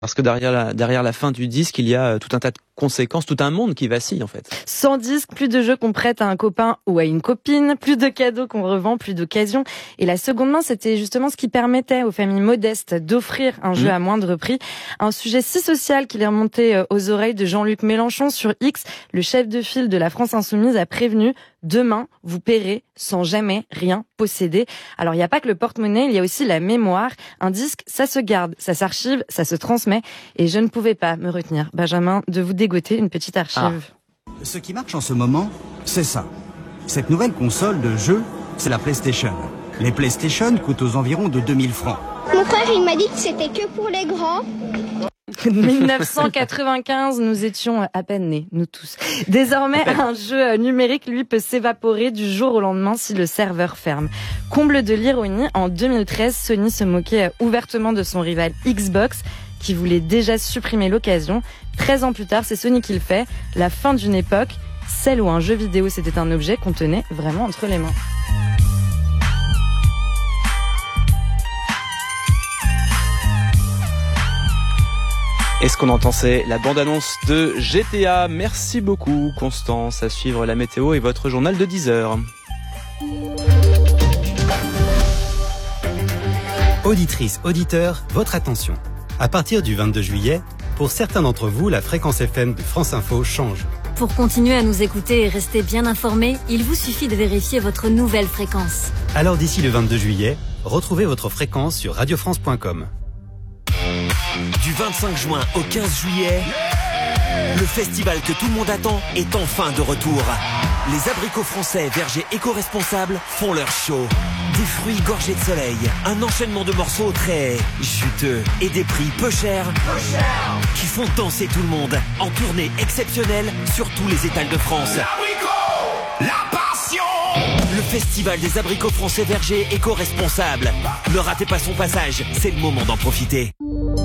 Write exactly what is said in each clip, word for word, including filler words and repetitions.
Parce que derrière la, derrière la fin du disque, il y a tout un tas de conséquences, tout un monde qui vacille en fait. Sans disque, plus de jeux qu'on prête à un copain ou à une copine, plus de cadeaux qu'on revend, plus d'occasions. Et la seconde main, c'était justement ce qui permettait aux familles modestes d'offrir un jeu mmh. à moindre prix. Un sujet si social qu'il est remonté aux oreilles de Jean-Luc Mélenchon sur X. Le chef de file de la France Insoumise a prévenu: demain, vous paierez sans jamais rien posséder. Alors, il n'y a pas que le porte-monnaie, il y a aussi la mémoire. Un disque, ça se garde, ça s'archive, ça se transmet. Et je ne pouvais pas me retenir, Benjamin, de vous dégoter une petite archive. Ah. Ce qui marche en ce moment, c'est ça. Cette nouvelle console de jeu, c'est la PlayStation. Les PlayStation coûtent aux environs de deux mille francs. Mon frère, il m'a dit que c'était que pour les grands. dix-neuf cent quatre-vingt-quinze, nous étions à peine nés, nous tous. Désormais, un jeu numérique, lui, peut s'évaporer du jour au lendemain si le serveur ferme. Comble de l'ironie, en deux mille treize, Sony se moquait ouvertement de son rival Xbox, qui voulait déjà supprimer l'occasion. treize ans plus tard, c'est Sony qui le fait. La fin d'une époque, celle où un jeu vidéo, c'était un objet qu'on tenait vraiment entre les mains. Et ce qu'on entend, c'est la bande-annonce de G T A. Merci beaucoup, Constance. À suivre la météo et votre journal de dix heures. Auditrices, auditeurs, votre attention. À partir du vingt-deux juillet, pour certains d'entre vous, la fréquence F M de France Info change. Pour continuer à nous écouter et rester bien informés, il vous suffit de vérifier votre nouvelle fréquence. Alors d'ici le vingt-deux juillet, retrouvez votre fréquence sur radio france point com. Du vingt-cinq juin au quinze juillet, le festival que tout le monde attend est enfin de retour. Les abricots français vergers éco-responsables font leur show. Des fruits gorgés de soleil, un enchaînement de morceaux très juteux et des prix peu chers, peu chers qui font danser tout le monde en tournée exceptionnelle sur tous les étals de France. L'abricot, la passion. Le festival des abricots français vergers éco-responsables. Ne ratez pas son passage, c'est le moment d'en profiter.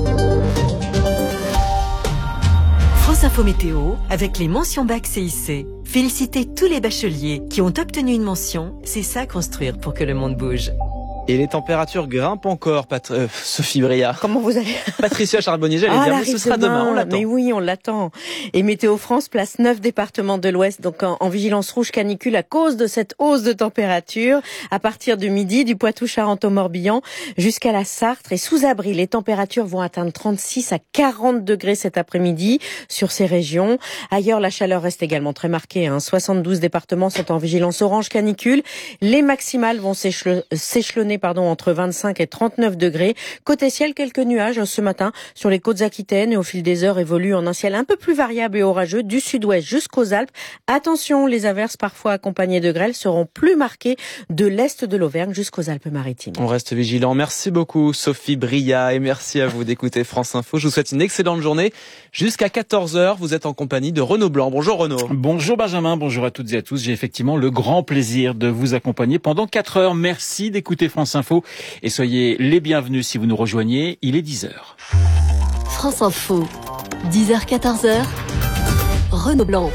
France Info Météo, avec les mentions bac C I C. Félicitez tous les bacheliers qui ont obtenu une mention. C'est ça construire pour que le monde bouge. Et les températures grimpent encore, Pat- euh, Sophie Bria. Comment vous allez? Patricia Charbonnier, j'allais ah, dire, mais ce sera demain, demain on l'attend. Mais oui, on l'attend. Et Météo France place neuf départements de l'Ouest donc en, en vigilance rouge canicule à cause de cette hausse de température. À partir de midi, du Poitou-Charentes au jusqu'à la Sarthe. Et sous abri, les températures vont atteindre trente-six à quarante degrés cet après-midi sur ces régions. Ailleurs, la chaleur reste également très marquée. Hein. soixante-douze départements sont en vigilance orange canicule. Les maximales vont s'échelonner, s'échelonner pardon, entre vingt-cinq et trente-neuf degrés. Côté ciel, quelques nuages ce matin sur les côtes aquitaines et au fil des heures évoluent en un ciel un peu plus variable et orageux du sud-ouest jusqu'aux Alpes. Attention, les averses parfois accompagnées de grêle seront plus marquées de l'est de l'Auvergne jusqu'aux Alpes-Maritimes. On reste vigilant. Merci beaucoup Sophie Bria et merci à vous d'écouter France Info. Je vous souhaite une excellente journée. Jusqu'à quatorze heures, vous êtes en compagnie de Renaud Blanc. Bonjour Renaud. Bonjour Benjamin, bonjour à toutes et à tous. J'ai effectivement le grand plaisir de vous accompagner pendant quatre heures. Merci d'écouter France Info et soyez les bienvenus si vous nous rejoignez. Il est dix heures. France Info, dix heures quatorze heures, Renaud Blanc.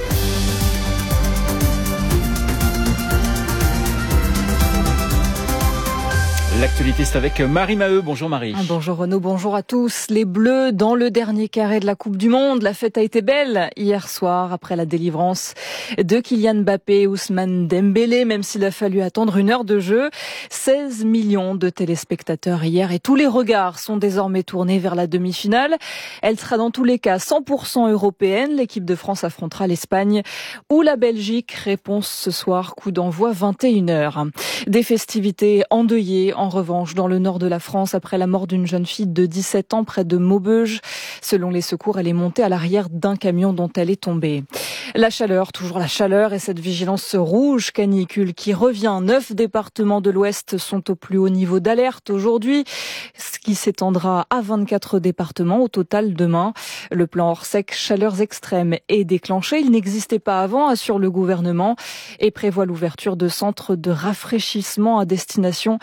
L'actualité, c'est avec Marie Maheu. Bonjour Marie. Bonjour Renaud, bonjour à tous. Les Bleus dans le dernier carré de la Coupe du Monde. La fête a été belle hier soir après la délivrance de Kylian Mbappé et Ousmane Dembélé, même s'il a fallu attendre une heure de jeu. seize millions de téléspectateurs hier et tous les regards sont désormais tournés vers la demi-finale. Elle sera dans tous les cas cent pour cent européenne. L'équipe de France affrontera l'Espagne ou la Belgique. Réponse ce soir, coup d'envoi vingt et une heures. Des festivités endeuillées en revanche dans le nord de la France après la mort d'une jeune fille de dix-sept ans près de Maubeuge. Selon les secours, elle est montée à l'arrière d'un camion dont elle est tombée. La chaleur, toujours la chaleur et cette vigilance rouge canicule qui revient. Neuf départements de l'Ouest sont au plus haut niveau d'alerte aujourd'hui, ce qui s'étendra à vingt-quatre départements au total demain. Le plan hors sec chaleurs extrêmes est déclenché. Il n'existait pas avant, assure le gouvernement, et prévoit l'ouverture de centres de rafraîchissement à destination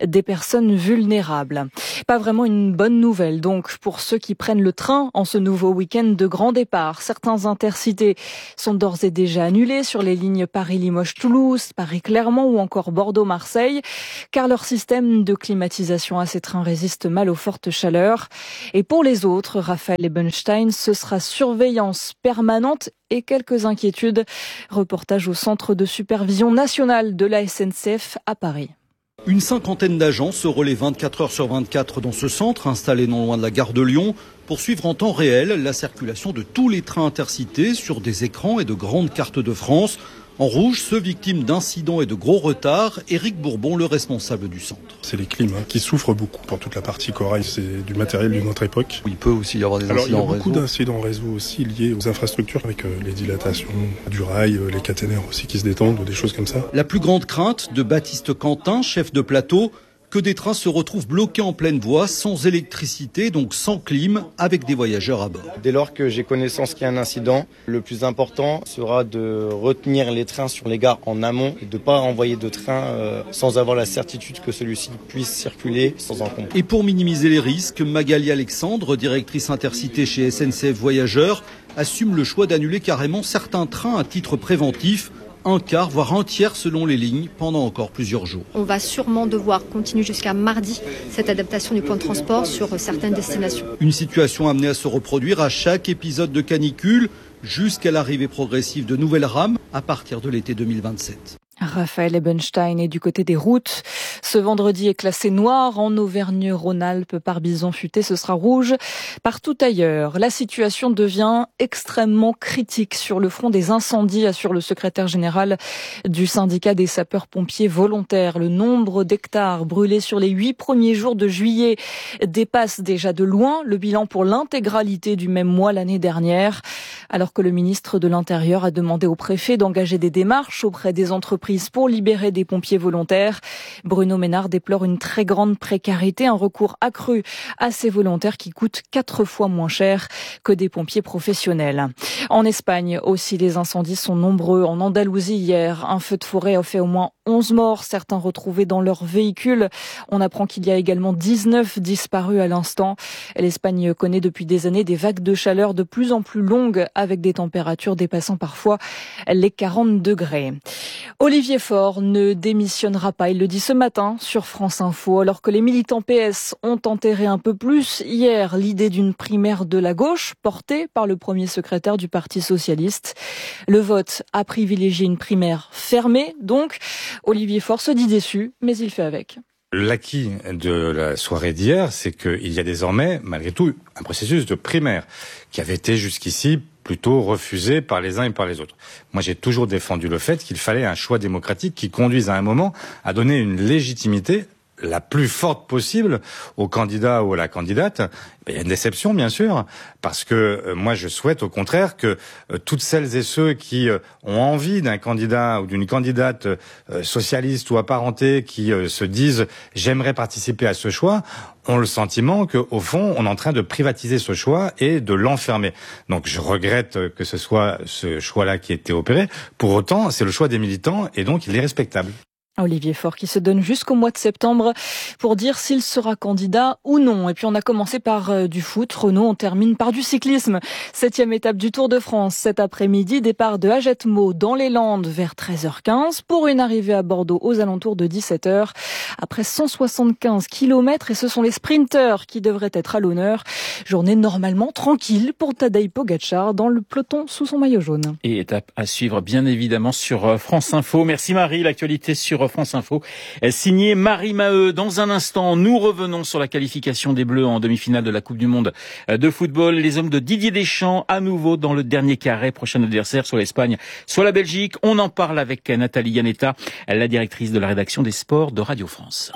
des personnes vulnérables. Pas vraiment une bonne nouvelle donc pour ceux qui prennent le train en ce nouveau week-end de grand départ. Certains intercités sont d'ores et déjà annulés sur les lignes Paris-Limoges-Toulouse, Paris-Clermont ou encore Bordeaux-Marseille, car leur système de climatisation à ces trains résiste mal aux fortes chaleurs. Et pour les autres, Raphaël Ebenstein, ce sera surveillance permanente et quelques inquiétudes. Reportage au Centre de supervision nationale de la S N C F à Paris. Une cinquantaine d'agents se relaient vingt-quatre heures sur vingt-quatre dans ce centre, installé non loin de la gare de Lyon, pour suivre en temps réel la circulation de tous les trains intercités sur des écrans et de grandes cartes de France. En rouge, ceux victimes d'incidents et de gros retards, Éric Bourbon, le responsable du centre. C'est les clims hein, qui souffrent beaucoup pour toute la partie corail, c'est du matériel d'une autre époque. Il peut aussi y avoir des Alors, incidents en réseau. Il y a beaucoup d'incidents en réseau aussi liés aux infrastructures avec euh, les dilatations du rail, euh, les caténaires aussi qui se détendent ou des choses comme ça. La plus grande crainte de Baptiste Quentin, chef de plateau, que des trains se retrouvent bloqués en pleine voie, sans électricité, donc sans clim, avec des voyageurs à bord. Dès lors que j'ai connaissance qu'il y a un incident, le plus important sera de retenir les trains sur les gares en amont et de ne pas envoyer de train euh, sans avoir la certitude que celui-ci puisse circuler sans encombre. Et pour minimiser les risques, Magali Alexandre, directrice intercité chez S N C F Voyageurs, assume le choix d'annuler carrément certains trains à titre préventif, un quart, voire un tiers selon les lignes, pendant encore plusieurs jours. On va sûrement devoir continuer jusqu'à mardi cette adaptation du plan de transport sur certaines destinations. Une situation amenée à se reproduire à chaque épisode de canicule, jusqu'à l'arrivée progressive de nouvelles rames à partir de l'été deux mille vingt-sept. Raphaël Ebenstein est du côté des routes. Ce vendredi est classé noir en Auvergne-Rhône-Alpes par bison futé. Ce sera rouge partout ailleurs. La situation devient extrêmement critique sur le front des incendies, assure le secrétaire général du syndicat des sapeurs-pompiers volontaires. Le nombre d'hectares brûlés sur les huit premiers jours de juillet dépasse déjà de loin le bilan pour l'intégralité du même mois l'année dernière. Alors que le ministre de l'Intérieur a demandé au préfet d'engager des démarches auprès des entreprises pour libérer des pompiers volontaires, Bruno Ménard déplore une très grande précarité, un recours accru à ces volontaires qui coûtent quatre fois moins cher que des pompiers professionnels. En Espagne aussi, les incendies sont nombreux. En Andalousie hier, un feu de forêt a fait au moins onze morts, certains retrouvés dans leur véhicule. On apprend qu'il y a également dix-neuf disparus à l'instant. L'Espagne connaît depuis des années des vagues de chaleur de plus en plus longues avec des températures dépassant parfois les quarante degrés. Olivier Faure ne démissionnera pas, il le dit ce matin sur France Info, alors que les militants P S ont enterré un peu plus hier l'idée d'une primaire de la gauche portée par le premier secrétaire du Parti socialiste. Le vote a privilégié une primaire fermée, donc Olivier Faure se dit déçu, mais il fait avec. L'acquis de la soirée d'hier, c'est qu'il y a désormais, malgré tout, un processus de primaire qui avait été jusqu'ici plutôt refusé par les uns et par les autres. Moi, j'ai toujours défendu le fait qu'il fallait un choix démocratique qui conduise à un moment à donner une légitimité la plus forte possible au candidat ou à la candidate. Il y a une déception, bien sûr, parce que euh, moi, je souhaite au contraire que euh, toutes celles et ceux qui euh, ont envie d'un candidat ou d'une candidate euh, socialiste ou apparentée qui euh, se disent « j'aimerais participer à ce choix », ont le sentiment qu'au fond, on est en train de privatiser ce choix et de l'enfermer. Donc, je regrette que ce soit ce choix-là qui ait été opéré. Pour autant, c'est le choix des militants et donc il est respectable. Olivier Faure qui se donne jusqu'au mois de septembre pour dire s'il sera candidat ou non. Et puis on a commencé par euh, du foot. Renaud, on termine par du cyclisme. Septième étape du Tour de France cet après-midi. Départ de Hagetmau dans les Landes vers treize heures quinze pour une arrivée à Bordeaux aux alentours de dix-sept heures. Après cent soixante-quinze kilomètres et ce sont les sprinteurs qui devraient être à l'honneur. Journée normalement tranquille pour Tadej Pogačar dans le peloton sous son maillot jaune. Et étape à suivre bien évidemment sur France Info. Merci Marie. L'actualité sur France Info, signé Marie Maheu. Dans un instant, nous revenons sur la qualification des Bleus en demi-finale de la Coupe du Monde de football. Les hommes de Didier Deschamps, à nouveau dans le dernier carré. Prochain adversaire, soit l'Espagne, soit la Belgique. On en parle avec Nathalie Yanetta, la directrice de la rédaction des sports de Radio France.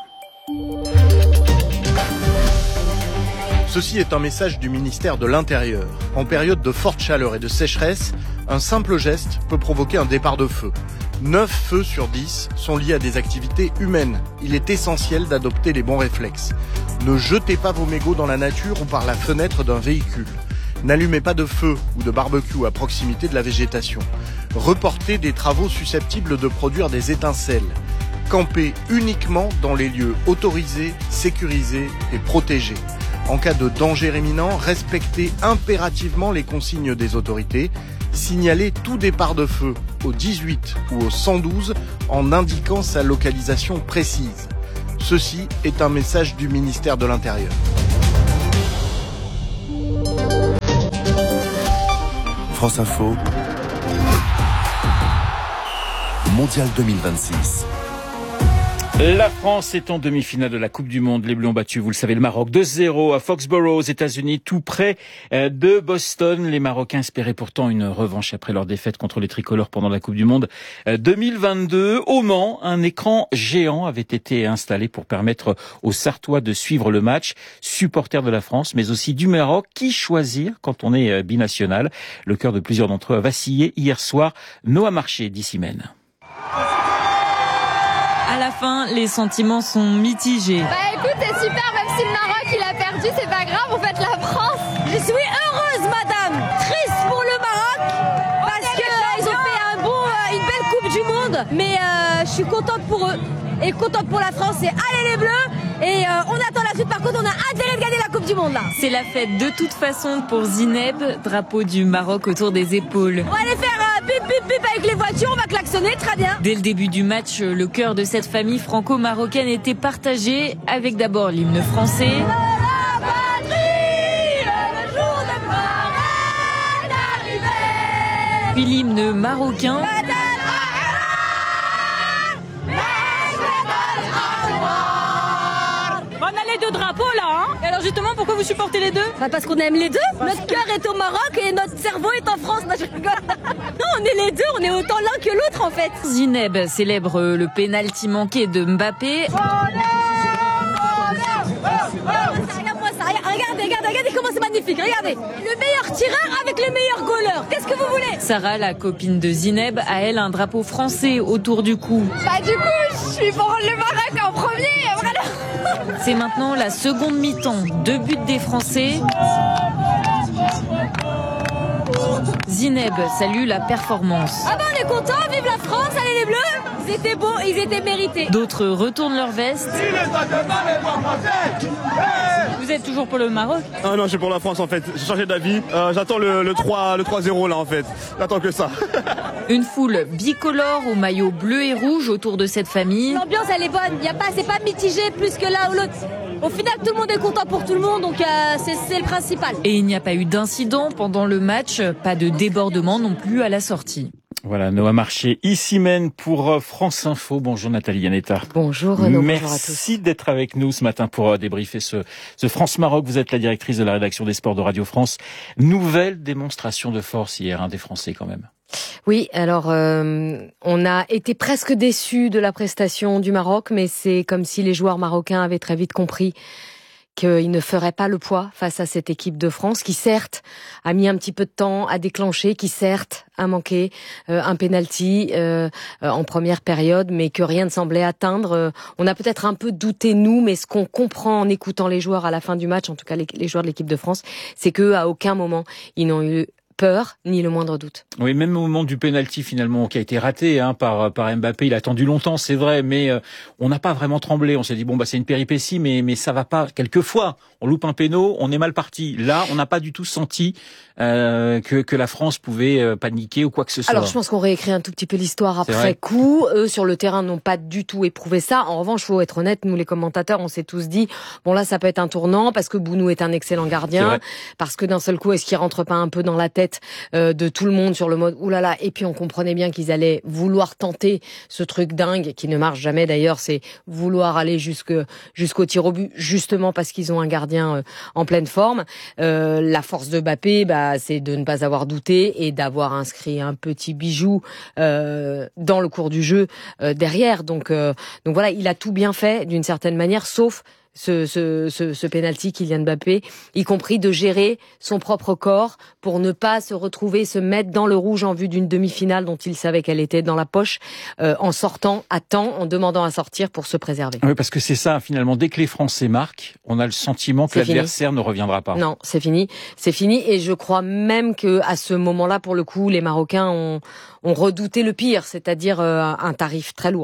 Ceci est un message du ministère de l'Intérieur. En période de forte chaleur et de sécheresse, un simple geste peut provoquer un départ de feu. neuf feux sur dix sont liés à des activités humaines. Il est essentiel d'adopter les bons réflexes. Ne jetez pas vos mégots dans la nature ou par la fenêtre d'un véhicule. N'allumez pas de feu ou de barbecue à proximité de la végétation. Reportez des travaux susceptibles de produire des étincelles. camper uniquement dans les lieux autorisés, sécurisés et protégés. En cas de danger imminent, respectez impérativement les consignes des autorités. Signalez tout départ de feu au dix-huit ou au cent douze en indiquant sa localisation précise. Ceci est un message du ministère de l'Intérieur. France Info, Mondial deux mille vingt-six. La France est en demi-finale de la Coupe du Monde. Les Bleus ont battu, vous le savez, le Maroc deux zéro à Foxborough aux États-Unis, tout près de Boston. Les Marocains espéraient pourtant une revanche après leur défaite contre les tricolores pendant la Coupe du Monde deux mille vingt-deux. Au Mans, un écran géant avait été installé pour permettre aux Sartois de suivre le match. Supporters de la France, mais aussi du Maroc. Qui choisir quand on est binational? Le cœur de plusieurs d'entre eux a vacillé hier soir. Noah Marché d'ici Maine. À la fin, les sentiments sont mitigés. Bah écoute, c'est super, même si le Maroc il a perdu, c'est pas grave, on fait la France. Je suis heureuse, madame. Triste pour le Maroc, parce qu'ils ont fait un bon, euh, une belle Coupe du Monde. Mais euh, je suis contente pour eux et contente pour la France. Et allez les Bleus. Et euh, on attend la suite. Par contre, on a hâte de gagner la Coupe du Monde là. C'est la fête de toute façon pour Zineb, drapeau du Maroc autour des épaules. On va aller faire euh, pip pip pip avec les voitures, on va klaxonner, très bien. Dès le début du match, le cœur de cette famille franco-marocaine était partagé avec d'abord l'hymne français. La patrie, le jour de ma reine arrivée. Puis l'hymne marocain. Deux drapeaux là, hein. Et alors justement, pourquoi vous supportez les deux? Bah parce qu'on aime les deux. Notre cœur est au Maroc et notre cerveau est en France. Non, je rigole. Non, on est les deux, on est autant l'un que l'autre en fait. Zineb célèbre le pénalty manqué de Mbappé. Regarde-moi ça, regardez, regardez, regardez comment c'est magnifique, regardez. Le meilleur tireur avec le meilleur goaler. Qu'est-ce que vous voulez? Sarah, la copine de Zineb, a elle un drapeau français autour du cou. Bah du coup, je suis pour le Maroc en premier, voilà. C'est maintenant la seconde mi-temps. Deux buts des Français. Zineb salue la performance. Ah ben on est content, vive la France, allez les Bleus. Ils étaient beaux, ils étaient mérités. D'autres retournent leur veste. Vous êtes toujours pour le Maroc? Ah non, je suis pour la France en fait. J'ai changé d'avis. Euh, j'attends le, le trois zéro là en fait. J'attends que ça. Une foule bicolore au maillot bleu et rouge autour de cette famille. L'ambiance elle est bonne. Il y a pas, c'est pas mitigé plus que l'un ou l'autre. Au final, tout le monde est content pour tout le monde, donc euh, c'est, c'est le principal. Et il n'y a pas eu d'incident pendant le match, pas de débordement non plus à la sortie. Voilà, Noah Marché, ici même pour France Info. Bonjour Nathalie Yanetta. Bonjour Renaud, Merci bonjour à tous. d'être avec nous ce matin pour débriefer ce, ce France-Maroc. Vous êtes la directrice de la rédaction des sports de Radio France. Nouvelle démonstration de force hier, hein, des Français quand même. Oui, alors euh, on a été presque déçus de la prestation du Maroc, mais c'est comme si les joueurs marocains avaient très vite compris qu'ils ne feraient pas le poids face à cette équipe de France, qui certes a mis un petit peu de temps à déclencher, qui certes a manqué euh, un penalty euh, euh, en première période, mais que rien ne semblait atteindre. Euh, on a peut-être un peu douté nous, mais ce qu'on comprend en écoutant les joueurs à la fin du match, en tout cas les, les joueurs de l'équipe de France, c'est qu'eux, à aucun moment, ils n'ont eu peur, ni le moindre doute. Oui, même au moment du penalty finalement qui a été raté hein, par par Mbappé, il a attendu longtemps, c'est vrai, mais euh, on n'a pas vraiment tremblé. On s'est dit bon bah c'est une péripétie, mais mais ça va pas. Quelquefois, on loupe un péno, on est mal parti. Là, on n'a pas du tout senti euh, que que la France pouvait euh, paniquer ou quoi que ce soit. Alors je pense qu'on réécrit un tout petit peu l'histoire après coup. Eux sur le terrain n'ont pas du tout éprouvé ça. En revanche, faut être honnête, nous les commentateurs, on s'est tous dit bon là ça peut être un tournant parce que Bounou est un excellent gardien, parce que d'un seul coup est-ce qu'il rentre pas un peu dans la tête de tout le monde sur le mode oulala, et puis on comprenait bien qu'ils allaient vouloir tenter ce truc dingue qui ne marche jamais d'ailleurs, c'est vouloir aller jusque jusqu'au tir au but justement parce qu'ils ont un gardien en pleine forme. Euh, la force de Mbappé, bah c'est de ne pas avoir douté et d'avoir inscrit un petit bijou euh, dans le cours du jeu euh, derrière. Donc euh, donc voilà, il a tout bien fait d'une certaine manière, sauf ce, ce, ce, ce penalty Kylian Mbappé, y compris de gérer son propre corps pour ne pas se retrouver, se mettre dans le rouge en vue d'une demi-finale dont il savait qu'elle était dans la poche, euh, en sortant à temps, en demandant à sortir pour se préserver. Oui, parce que c'est ça, finalement, dès que les Français marquent, on a le sentiment que c'est l'adversaire fini. Ne reviendra pas. Non, c'est fini, c'est fini, et je crois même que à ce moment-là, pour le coup, les Marocains ont, ont redouté le pire, c'est-à-dire euh, un tarif très lourd.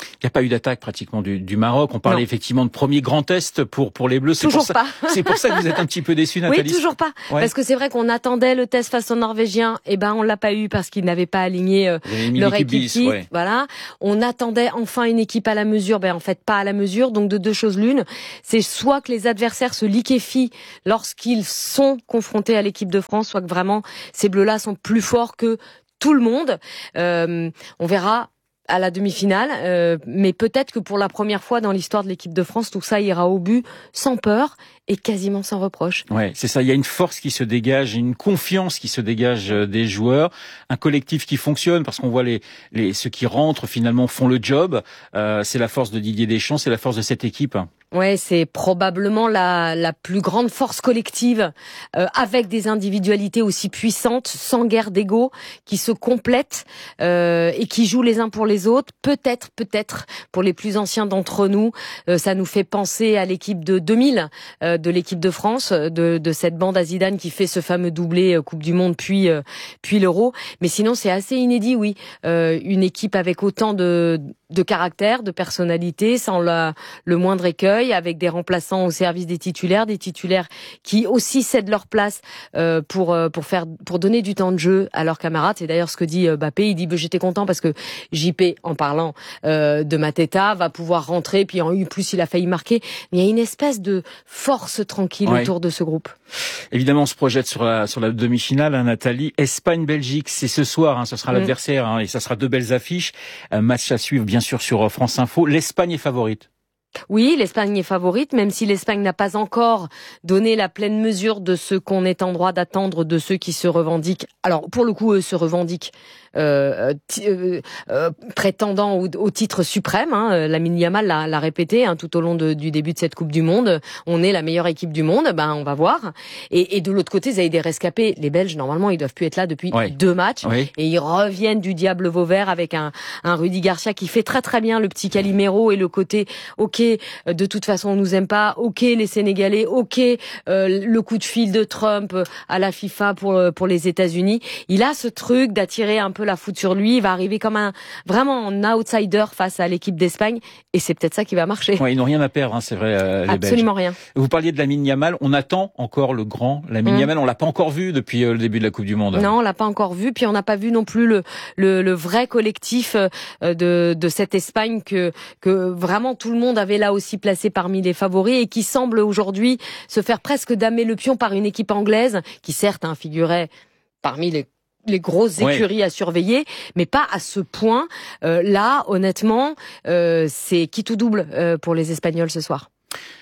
Il n'y a pas eu d'attaque pratiquement du, du Maroc. On parlait non. effectivement de premier grand test pour pour les Bleus. C'est toujours pour ça, pas. C'est pour ça que vous êtes un petit peu déçus, Nathalie. Oui, toujours pas. Ouais. Parce que c'est vrai qu'on attendait le test face aux Norvégiens. Eh ben, on l'a pas eu parce qu'ils n'avaient pas aligné euh, leur équipe type. Ouais. Voilà. On attendait enfin une équipe à la mesure. Ben, en fait, pas à la mesure. Donc, de deux choses l'une. C'est soit que les adversaires se liquéfient lorsqu'ils sont confrontés à l'équipe de France, soit que vraiment ces Bleus-là sont plus forts que tout le monde. Euh, on verra à la demi-finale, euh, mais peut-être que pour la première fois dans l'histoire de l'équipe de France, tout ça ira au but sans peur et quasiment sans reproche. Ouais, c'est ça. Il y a une force qui se dégage, une confiance qui se dégage des joueurs, un collectif qui fonctionne parce qu'on voit les, les ceux qui rentrent finalement font le job. Euh, c'est la force de Didier Deschamps, c'est la force de cette équipe. Ouais, c'est probablement la, la plus grande force collective, euh, avec des individualités aussi puissantes, sans guerre d'ego, qui se complètent euh, et qui jouent les uns pour les autres. Peut-être, peut-être, pour les plus anciens d'entre nous, euh, ça nous fait penser à l'équipe de deux mille, euh, de l'équipe de France, de, de cette bande à Zidane qui fait ce fameux doublé euh, Coupe du Monde puis euh, puis l'Euro. Mais sinon, c'est assez inédit, oui, euh, une équipe avec autant de de caractère, de personnalité, sans la, le moindre écueil, avec des remplaçants au service des titulaires, des titulaires qui aussi cèdent leur place euh, pour pour faire pour donner du temps de jeu à leurs camarades. C'est d'ailleurs ce que dit Mbappé. Il dit bah, j'étais content parce que J P, en parlant euh, de Mateta, va pouvoir rentrer. Puis en plus, il a failli marquer. Mais il y a une espèce de force tranquille ouais. autour de ce groupe. Évidemment, on se projette sur la sur la demi-finale, hein, Nathalie. Espagne-Belgique, c'est ce soir. Hein, ce sera mmh. l'adversaire hein, et ça sera deux belles affiches. Un match à suivre, bien sûr, sur France Info. L'Espagne est favorite. Oui, l'Espagne est favorite, même si l'Espagne n'a pas encore donné la pleine mesure de ce qu'on est en droit d'attendre de ceux qui se revendiquent. Alors, pour le coup, eux se revendiquent euh, euh, euh, prétendant au, au titre suprême. Hein. Lamine Yamal l'a, l'a répété hein, tout au long de, du début de cette Coupe du Monde. On est la meilleure équipe du monde, ben on va voir. Et, et de l'autre côté, vous avez des rescapés. Les Belges, normalement, ils doivent plus être là depuis ouais. deux matchs. Oui. Et ils reviennent du diable Vauvert avec un, un Rudy Garcia qui fait très très bien le petit Calimero et le côté ok, de toute façon on nous aime pas, ok les Sénégalais, ok euh, le coup de fil de Trump à la FIFA pour pour les États-Unis. Il a ce truc d'attirer un peu la foudre sur lui. Il va arriver comme un vraiment un outsider face à l'équipe d'Espagne et c'est peut-être ça qui va marcher. Ouais, ils n'ont rien à perdre, hein, c'est vrai. Euh, les Absolument Belges. Rien. Vous parliez de Lamine Yamal. On attend encore le grand Lamine mmh. Yamal. On l'a pas encore vu depuis euh, le début de la Coupe du Monde. Non, on l'a pas encore vu. Puis on n'a pas vu non plus le le, le vrai collectif euh, de de cette Espagne que que vraiment tout le monde avait là aussi placé parmi les favoris et qui semble aujourd'hui se faire presque damer le pion par une équipe anglaise qui certes hein, figurait parmi les les grosses écuries ouais. à surveiller, mais pas à ce point. Euh, là, honnêtement, euh, c'est qui tout double euh, pour les Espagnols ce soir.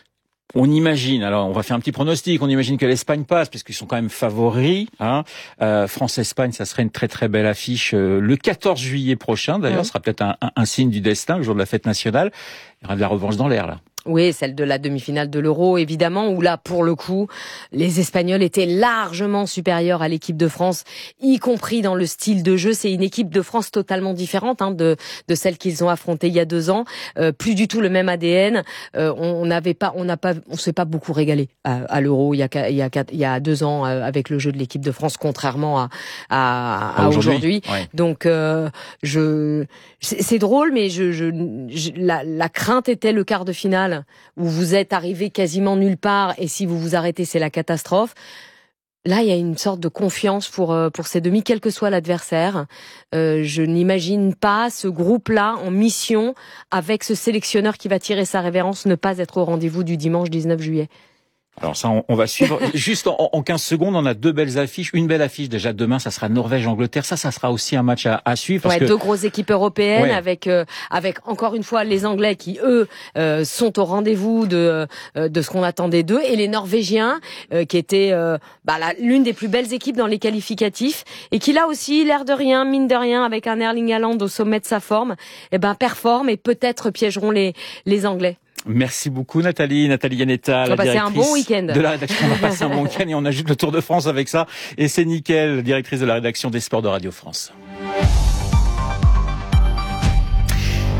On imagine, alors on va faire un petit pronostic, on imagine que l'Espagne passe, puisqu'ils sont quand même favoris. Hein. Euh, France-Espagne, ça serait une très très belle affiche euh, le quatorze juillet prochain, d'ailleurs, ouais. ce sera peut-être un, un, un signe du destin, le jour de la fête nationale. Il y aura de la revanche dans l'air, là. Oui, celle de la demi-finale de l'Euro, évidemment, où là, pour le coup, les Espagnols étaient largement supérieurs à l'équipe de France, y compris dans le style de jeu. C'est une équipe de France totalement différente hein, de, de celle qu'ils ont affrontée il y a deux ans. Euh, plus du tout le même A D N. Euh, on n'avait pas, on n'a pas, on s'est pas beaucoup régalé à, à l'Euro il y a, il y a, il y a deux ans euh, avec le jeu de l'équipe de France, contrairement à, à, à, à aujourd'hui. aujourd'hui. Ouais. Donc, euh, je, c'est, c'est drôle, mais je, je, je la, la crainte était le quart de finale où vous êtes arrivé quasiment nulle part et si vous vous arrêtez, c'est la catastrophe. Là, il y a une sorte de confiance pour pour ces demi, quel que soit l'adversaire. Euh, je n'imagine pas ce groupe-là en mission avec ce sélectionneur qui va tirer sa révérence, ne pas être au rendez-vous du dimanche dix-neuf juillet. Alors ça, on, on va suivre. Juste en, en quinze secondes, on a deux belles affiches. Une belle affiche déjà demain, ça sera Norvège-Angleterre. Ça, ça sera aussi un match à, à suivre. Parce ouais, que... deux grosses équipes européennes ouais. avec euh, avec encore une fois les Anglais qui eux euh, sont au rendez-vous de euh, de ce qu'on attendait d'eux et les Norvégiens euh, qui étaient euh, bah, la, l'une des plus belles équipes dans les qualificatifs et qui là aussi l'air de rien, mine de rien, avec un Erling Haaland au sommet de sa forme, et ben performe et peut-être piégeront les les Anglais. Merci beaucoup Nathalie, Nathalie Yanetta, la directrice un bon week-end. de la rédaction. On va passer un bon week-end et on ajoute le Tour de France avec ça. Et c'est nickel, directrice de la rédaction des sports de Radio France.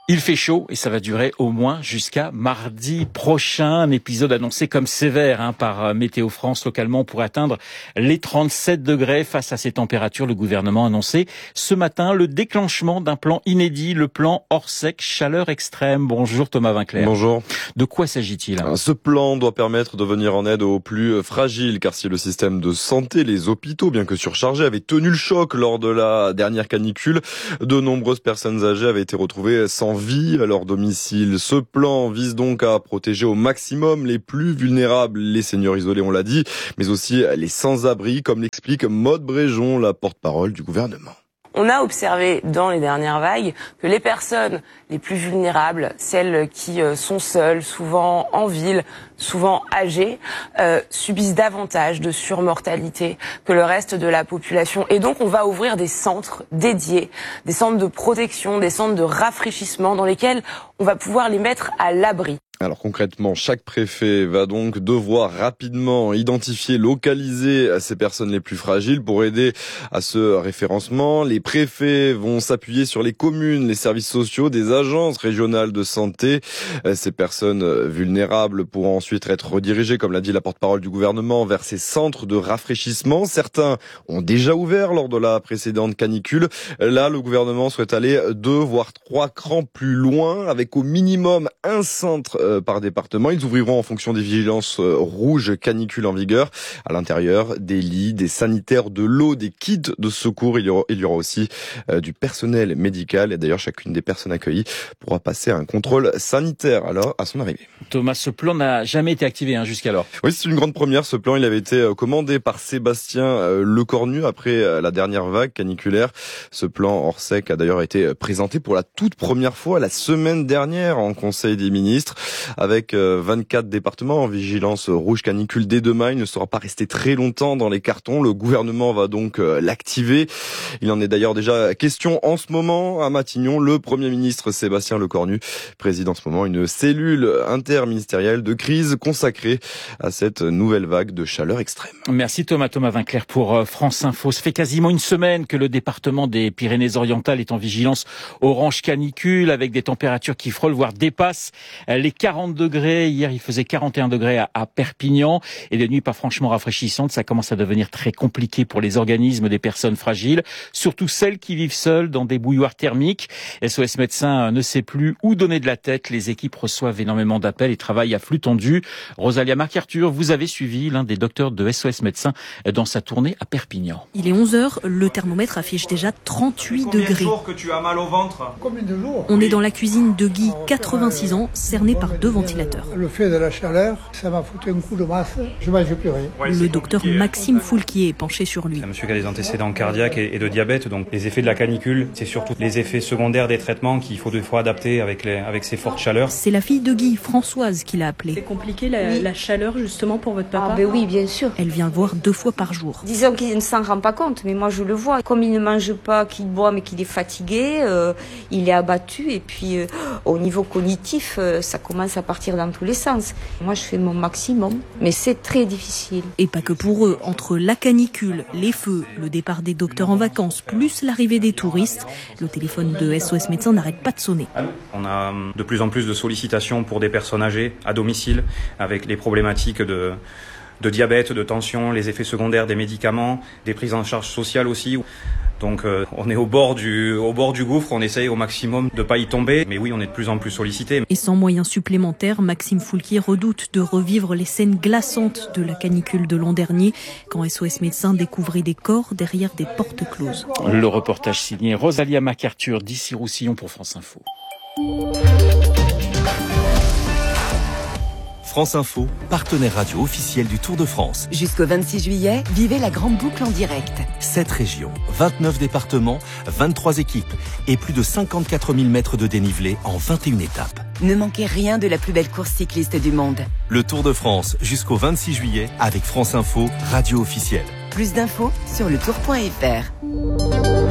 Il fait chaud et ça va durer au moins jusqu'à mardi prochain. Un épisode annoncé comme sévère hein, par Météo France. Localement, on pourrait atteindre les trente-sept degrés. Face à ces températures, le gouvernement a annoncé ce matin le déclenchement d'un plan inédit, le plan Orsec chaleur extrême. Bonjour Thomas Vinclair. Bonjour. De quoi s'agit-il ? Ce plan doit permettre de venir en aide aux plus fragiles, car si le système de santé, les hôpitaux, bien que surchargés, avaient tenu le choc lors de la dernière canicule, de nombreuses personnes âgées avaient été retrouvées sans vie à leur domicile. Ce plan vise donc à protéger au maximum les plus vulnérables, les seniors isolés, on l'a dit, mais aussi les sans-abri, comme l'explique Maude Bréjon, la porte-parole du gouvernement. On a observé dans les dernières vagues que les personnes les plus vulnérables, celles qui sont seules, souvent en ville, souvent âgées, euh, subissent davantage de surmortalité que le reste de la population. Et donc on va ouvrir des centres dédiés, des centres de protection, des centres de rafraîchissement dans lesquels on va pouvoir les mettre à l'abri. Alors concrètement, chaque préfet va donc devoir rapidement identifier, localiser ces personnes les plus fragiles pour aider à ce référencement. Les préfets vont s'appuyer sur les communes, les services sociaux, des agences régionales de santé. Ces personnes vulnérables pourront ensuite être redirigées, comme l'a dit la porte-parole du gouvernement, vers ces centres de rafraîchissement. Certains ont déjà ouvert lors de la précédente canicule. Là, le gouvernement souhaite aller deux voire trois crans plus loin, avec au minimum un centre par département. Ils ouvriront en fonction des vigilances rouges canicule en vigueur. À l'intérieur, des lits, des sanitaires, de l'eau, des kits de secours. Il y aura, il y aura aussi euh, du personnel médical. Et d'ailleurs, chacune des personnes accueillies pourra passer un contrôle sanitaire alors à son arrivée. Thomas, ce plan n'a jamais été activé hein, jusqu'alors. Oui, c'est une grande première. Ce plan, il avait été commandé par Sébastien euh, Lecornu après euh, la dernière vague caniculaire. Ce plan Orsec a d'ailleurs été présenté pour la toute première fois la semaine dernière en Conseil des ministres. Avec vingt-quatre départements en vigilance rouge canicule dès demain, il ne sera pas resté très longtemps dans les cartons. Le gouvernement va donc l'activer. Il en est d'ailleurs déjà question en ce moment à Matignon. Le Premier ministre Sébastien Lecornu préside en ce moment une cellule interministérielle de crise consacrée à cette nouvelle vague de chaleur extrême. Merci Thomas, Thomas Vinclair pour France Info. Ça fait quasiment une semaine que le département des Pyrénées-Orientales est en vigilance orange canicule avec des températures qui frôlent, voire dépassent les quarante degrés. Hier, il faisait quarante et un degrés à, à Perpignan et des nuits pas franchement rafraîchissantes. Ça commence à devenir très compliqué pour les organismes des personnes fragiles, surtout celles qui vivent seules dans des bouilloires thermiques. S O S Médecins ne sait plus où donner de la tête. Les équipes reçoivent énormément d'appels et travaillent à flux tendu. Rosalia MacArthur, vous avez suivi l'un des docteurs de S O S Médecins dans sa tournée à Perpignan. Il est onze heures, le thermomètre affiche déjà trente-huit degrés. Combien de jours que tu as mal au ventre ? Combien de jours ? On est dans la cuisine de Guy, quatre-vingt-six ans, cerné par deux ventilateurs. Le fait de la chaleur, ça m'a foutu un coup de masse, je mange plus rien. Le docteur Maxime Foulquier est penché sur lui. C'est un monsieur qui a des antécédents cardiaques et de diabète, donc les effets de la canicule, c'est surtout les effets secondaires des traitements qu'il faut deux fois adapter avec, les, avec ces fortes chaleurs. C'est la fille de Guy, Françoise, qui l'a appelé. C'est compliqué la, oui. la chaleur justement pour votre papa ? Ah ben oui, bien sûr. Elle vient le voir deux fois par jour. Disons qu'il ne s'en rend pas compte, mais moi je le vois. Comme il ne mange pas, qu'il boit, mais qu'il est fatigué, euh, il est abattu et puis euh, au niveau cognitif, euh, ça commence à partir dans tous les sens. Moi, je fais mon maximum, mais c'est très difficile. Et pas que pour eux. Entre la canicule, les feux, le départ des docteurs en vacances, plus l'arrivée des touristes, le téléphone de S O S Médecins n'arrête pas de sonner. On a de plus en plus de sollicitations pour des personnes âgées à domicile, avec les problématiques de... de diabète, de tension, les effets secondaires des médicaments, des prises en charge sociales aussi. Donc euh, on est au bord du au bord du gouffre, on essaye au maximum de pas y tomber, mais oui, on est de plus en plus sollicité. Et sans moyens supplémentaires, Maxime Foulquier redoute de revivre les scènes glaçantes de la canicule de l'an dernier, quand S O S Médecins découvrait des corps derrière des portes closes. Le reportage signé Rosalia MacArthur d'Issy-Roussillon pour France Info. France Info, partenaire radio officiel du Tour de France. Jusqu'au vingt-six juillet, vivez la grande boucle en direct. sept régions, vingt-neuf départements, vingt-trois équipes et plus de cinquante-quatre mille mètres de dénivelé en vingt et une étapes. Ne manquez rien de la plus belle course cycliste du monde. Le Tour de France jusqu'au vingt-six juillet avec France Info, radio officielle. Plus d'infos sur le tour point f r.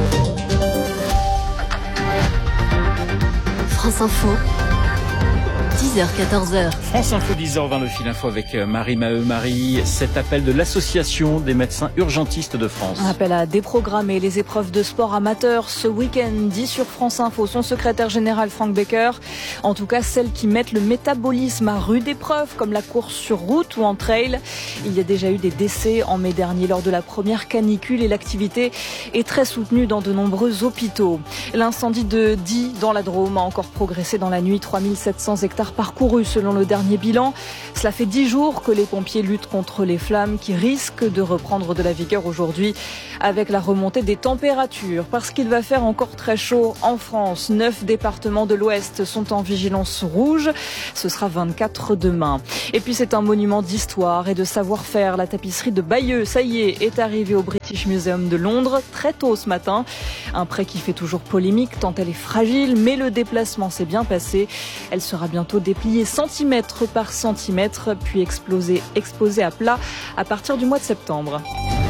France Info. dix heures quatorze heures. France Info dix heures vingt, le fil info avec Marie Maheu. Marie, cet appel de l'association des médecins urgentistes de France. Un appel à déprogrammer les épreuves de sport amateurs ce week-end, dit sur France Info son secrétaire général Frank Baker. En tout cas, celles qui mettent le métabolisme à rude épreuve, comme la course sur route ou en trail. Il y a déjà eu des décès en mai dernier lors de la première canicule et l'activité est très soutenue dans de nombreux hôpitaux. L'incendie de Die dans la Drôme a encore progressé dans la nuit. trois mille sept cents hectares parcourus selon le dernier bilan. Cela fait dix jours que les pompiers luttent contre les flammes qui risquent de reprendre de la vigueur aujourd'hui avec la remontée des températures. Parce qu'il va faire encore très chaud en France. Neuf départements de l'Ouest sont en vigilance rouge. Ce sera vingt-quatre demain. Et puis c'est un monument d'histoire et de savoir-faire. La tapisserie de Bayeux, ça y est, est arrivée au British Museum de Londres très tôt ce matin. Un prêt qui fait toujours polémique tant elle est fragile, mais le déplacement s'est bien passé. Elle sera bientôt dépliée centimètre par centimètre, puis explosée, exposée à plat à partir du mois de septembre.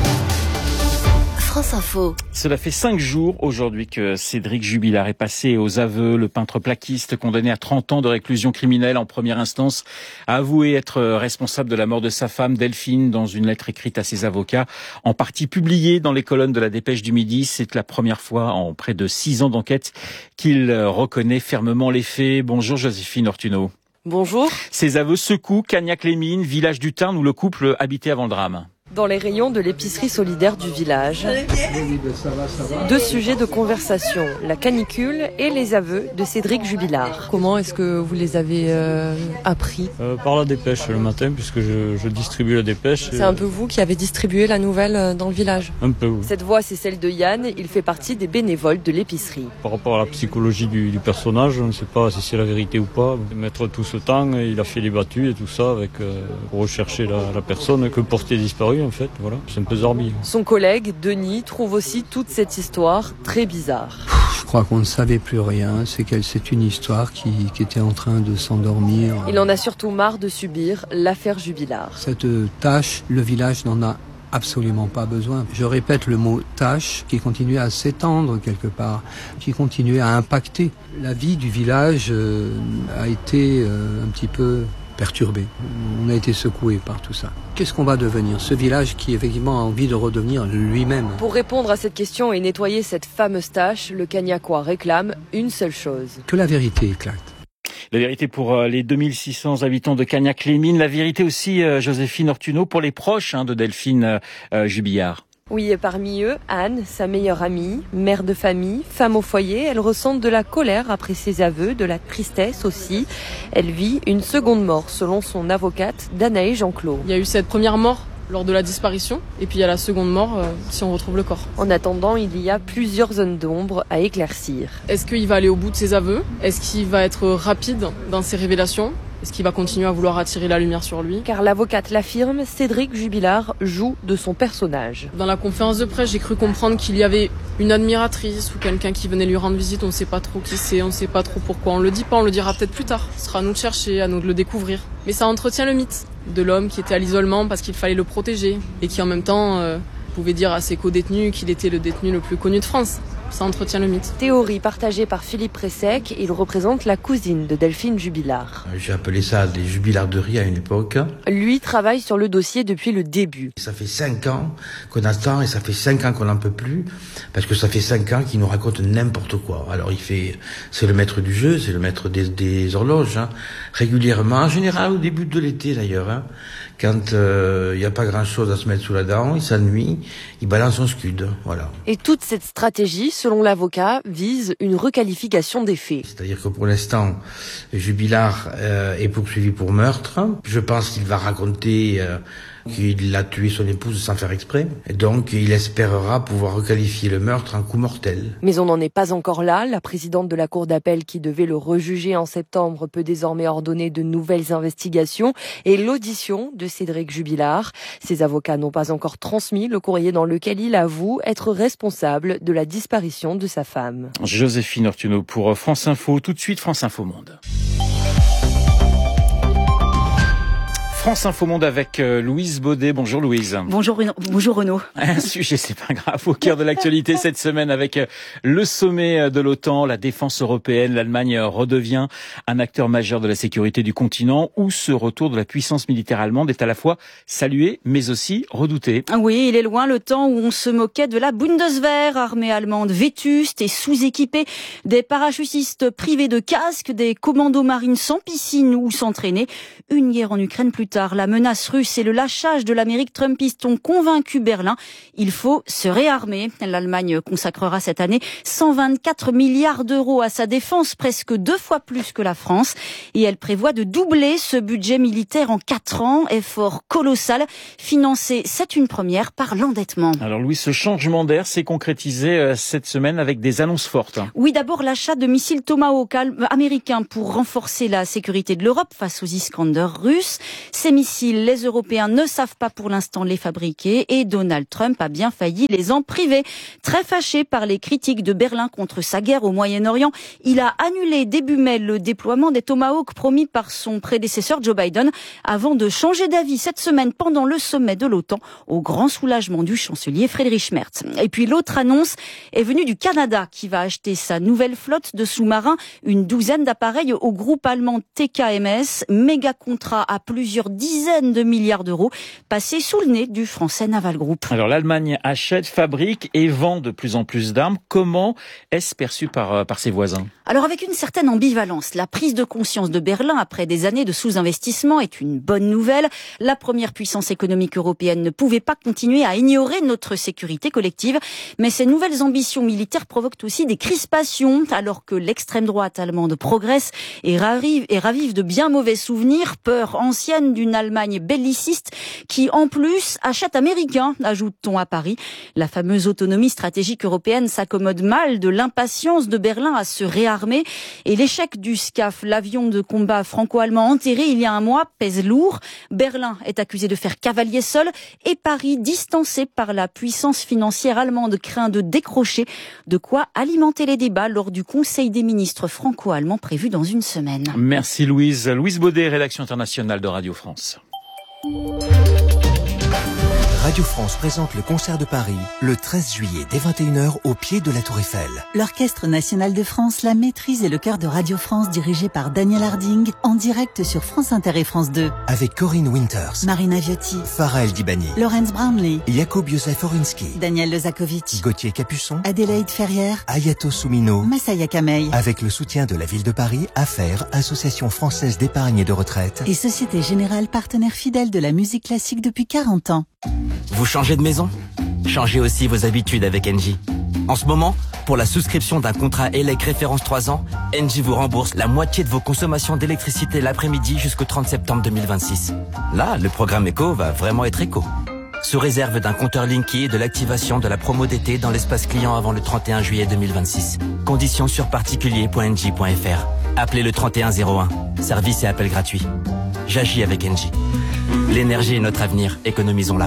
France Info. Cela fait cinq jours aujourd'hui que Cédric Jubilard est passé aux aveux. Le peintre plaquiste, condamné à trente ans de réclusion criminelle en première instance, a avoué être responsable de la mort de sa femme Delphine dans une lettre écrite à ses avocats, en partie publiée dans les colonnes de la Dépêche du Midi. C'est la première fois en près de six ans d'enquête qu'il reconnaît fermement les faits. Bonjour Joséphine Ortuno. Bonjour. Ces aveux secouent Cagnac-les-Mines, village du Tarn où le couple habitait avant le drame. Dans les rayons de l'épicerie solidaire du village, deux sujets de conversation, la canicule et les aveux de Cédric Jubilard. Comment est-ce que vous les avez euh, appris euh, Par la dépêche le matin, puisque je, je distribue la dépêche. C'est et... un peu vous qui avez distribué la nouvelle dans le village? Un peu, oui. Cette voix, c'est celle de Yann, il fait partie des bénévoles de l'épicerie. Par rapport à la psychologie du, du personnage, on ne sait pas si c'est la vérité ou pas. Mettre tout ce temps, il a fait les battues et tout ça avec, euh, pour rechercher la, la personne que portait disparu. En fait, voilà, c'est un peu zorbi. Son collègue, Denis, trouve aussi toute cette histoire très bizarre. Je crois qu'on ne savait plus rien, c'est qu'elle, c'est une histoire qui, qui était en train de s'endormir. Il en a surtout marre de subir l'affaire Jubilard. Cette tâche, le village n'en a absolument pas besoin. Je répète le mot tâche qui continuait à s'étendre quelque part, qui continuait à impacter. La vie du village euh, a été euh, un petit peu perturbé. On a été secoué par tout ça. Qu'est-ce qu'on va devenir? Ce village qui effectivement a envie de redevenir lui-même. Pour répondre à cette question et nettoyer cette fameuse tâche, le Cagnacois réclame une seule chose. Que la vérité éclate. La vérité pour les deux mille six cents habitants de Cagnac-les-Mines. La vérité aussi, Joséphine Ortuno, pour les proches hein, de Delphine euh, Jubilard. Oui, et parmi eux, Anne, sa meilleure amie, mère de famille, femme au foyer, elle ressent de la colère après ses aveux, de la tristesse aussi. Elle vit une seconde mort, selon son avocate, Danae Jean-Claude. Il y a eu cette première mort lors de la disparition, et puis il y a la seconde mort euh, si on retrouve le corps. En attendant, il y a plusieurs zones d'ombre à éclaircir. Est-ce qu'il va aller au bout de ses aveux? Est-ce qu'il va être rapide dans ses révélations? Est-ce qu'il va continuer à vouloir attirer la lumière sur lui? Car l'avocate l'affirme, Cédric Jubilard joue de son personnage. Dans la conférence de presse, j'ai cru comprendre qu'il y avait une admiratrice ou quelqu'un qui venait lui rendre visite. On ne sait pas trop qui c'est, on ne sait pas trop pourquoi. On le dit pas, on le dira peut-être plus tard. Ce sera à nous de chercher, à nous de le découvrir. Mais ça entretient le mythe de l'homme qui était à l'isolement parce qu'il fallait le protéger et qui en même temps euh, pouvait dire à ses co-détenus qu'il était le détenu le plus connu de France. Ça entretient le mythe. Théorie partagée par Philippe Pressec, il représente la cousine de Delphine Jubilard. J'ai appelé ça des jubilarderies à une époque. Lui travaille sur le dossier depuis le début. Ça fait cinq ans qu'on attend et ça fait cinq ans qu'on n'en peut plus parce que ça fait cinq ans qu'il nous raconte n'importe quoi. Alors il fait, c'est le maître du jeu, c'est le maître des, des horloges, hein. Régulièrement, en général au début de l'été d'ailleurs, hein. Quand il euh, n'y a pas grand-chose à se mettre sous la dent, il s'ennuie, il balance son scud, voilà. Et toute cette stratégie, selon l'avocat, vise une requalification des faits. C'est-à-dire que pour l'instant, Jubilard euh, est poursuivi pour meurtre. Je pense qu'il va raconter euh, qu'il a tué son épouse sans faire exprès. Et donc, il espérera pouvoir requalifier le meurtre en coup mortel. Mais on n'en est pas encore là. La présidente de la cour d'appel qui devait le rejuger en septembre peut désormais ordonner de nouvelles investigations et l'audition de Cédric Jubilard. Ses avocats n'ont pas encore transmis le courrier dans lequel il avoue être responsable de la disparition de sa femme. Joséphine Ortuno pour France Info. Tout de suite, France Info Monde. France Info Monde avec Louise Baudet. Bonjour Louise. Bonjour Renaud. Bonjour Renaud. Un sujet, c'est pas grave, au cœur de l'actualité cette semaine avec le sommet de l'OTAN, la défense européenne. L'Allemagne redevient un acteur majeur de la sécurité du continent où ce retour de la puissance militaire allemande est à la fois salué mais aussi redouté. Oui, il est loin le temps où on se moquait de la Bundeswehr, armée allemande vétuste et sous-équipée, des parachutistes privés de casques, des commandos marines sans piscine ou s'entraîner. Une guerre en Ukraine plus tard, la menace russe et le lâchage de l'Amérique trumpiste ont convaincu Berlin. Il faut se réarmer. L'Allemagne consacrera cette année cent vingt-quatre milliards d'euros à sa défense, presque deux fois plus que la France. Et elle prévoit de doubler ce budget militaire en quatre ans. Effort colossal, financé, c'est une première, par l'endettement. Alors Louis, ce changement d'air s'est concrétisé cette semaine avec des annonces fortes. Oui, d'abord l'achat de missiles Tomahawk américains pour renforcer la sécurité de l'Europe face aux Iskander russes. Ces missiles, les Européens ne savent pas pour l'instant les fabriquer et Donald Trump a bien failli les en priver. Très fâché par les critiques de Berlin contre sa guerre au Moyen-Orient, il a annulé début mai le déploiement des Tomahawk promis par son prédécesseur Joe Biden avant de changer d'avis cette semaine pendant le sommet de l'OTAN, au grand soulagement du chancelier Friedrich Merz. Et puis l'autre annonce est venue du Canada qui va acheter sa nouvelle flotte de sous-marins, une douzaine d'appareils au groupe allemand T K M S, méga contrat à plusieurs dizaines de milliards d'euros, passé sous le nez du français Naval Group. Alors l'Allemagne achète, fabrique et vend de plus en plus d'armes. Comment est-ce perçu par, par ses voisins ? Alors avec une certaine ambivalence, la prise de conscience de Berlin après des années de sous-investissement est une bonne nouvelle. La première puissance économique européenne ne pouvait pas continuer à ignorer notre sécurité collective, mais ces nouvelles ambitions militaires provoquent aussi des crispations, alors que l'extrême droite allemande progresse et ravive, et ravive de bien mauvais souvenirs, peur ancienne d'une Allemagne belliciste qui en plus achète américain, ajoute-t-on à Paris. La fameuse autonomie stratégique européenne s'accommode mal de l'impatience de Berlin à se réarmer et l'échec du SCAF, l'avion de combat franco-allemand enterré il y a un mois, pèse lourd. Berlin est accusé de faire cavalier seul et Paris, distancé par la puissance financière allemande, craint de décrocher, de quoi alimenter les débats lors du Conseil des ministres franco-allemands prévu dans une semaine. Merci Louise. Louise Baudet, rédaction internationale de Radio France. Radio France présente le concert de Paris le treize juillet dès vingt et une heures au pied de la Tour Eiffel. L'Orchestre National de France, la Maîtrise et le chœur de Radio France dirigé par Daniel Harding en direct sur France Inter et France deux. Avec Corinne Winters, Marina Viotti, Farah El Dibani, Laurence Brownlee, Jakub Józef Orinsky, Daniel Lezakovic, Gauthier Capuçon, Adélaïde Ferrière, Ayato Soumino, Massaya Kamei. Avec le soutien de la ville de Paris, Affaires, Association française d'épargne et de retraite et Société Générale, partenaire fidèle de la musique classique depuis quarante ans. Vous changez de maison ? Changez aussi vos habitudes avec Engie. En ce moment, pour la souscription d'un contrat E L E C référence trois ans, Engie vous rembourse la moitié de vos consommations d'électricité l'après-midi jusqu'au trente septembre deux mille vingt-six. Là, le programme éco va vraiment être éco. Sous réserve d'un compteur Linky et de l'activation de la promo d'été dans l'espace client avant le trente et un juillet deux mille vingt-six. Conditions sur particulier point engie point f r. Appelez le trente et un zéro un. Service et appel gratuit. J'agis avec Engie. L'énergie est notre avenir, économisons-la.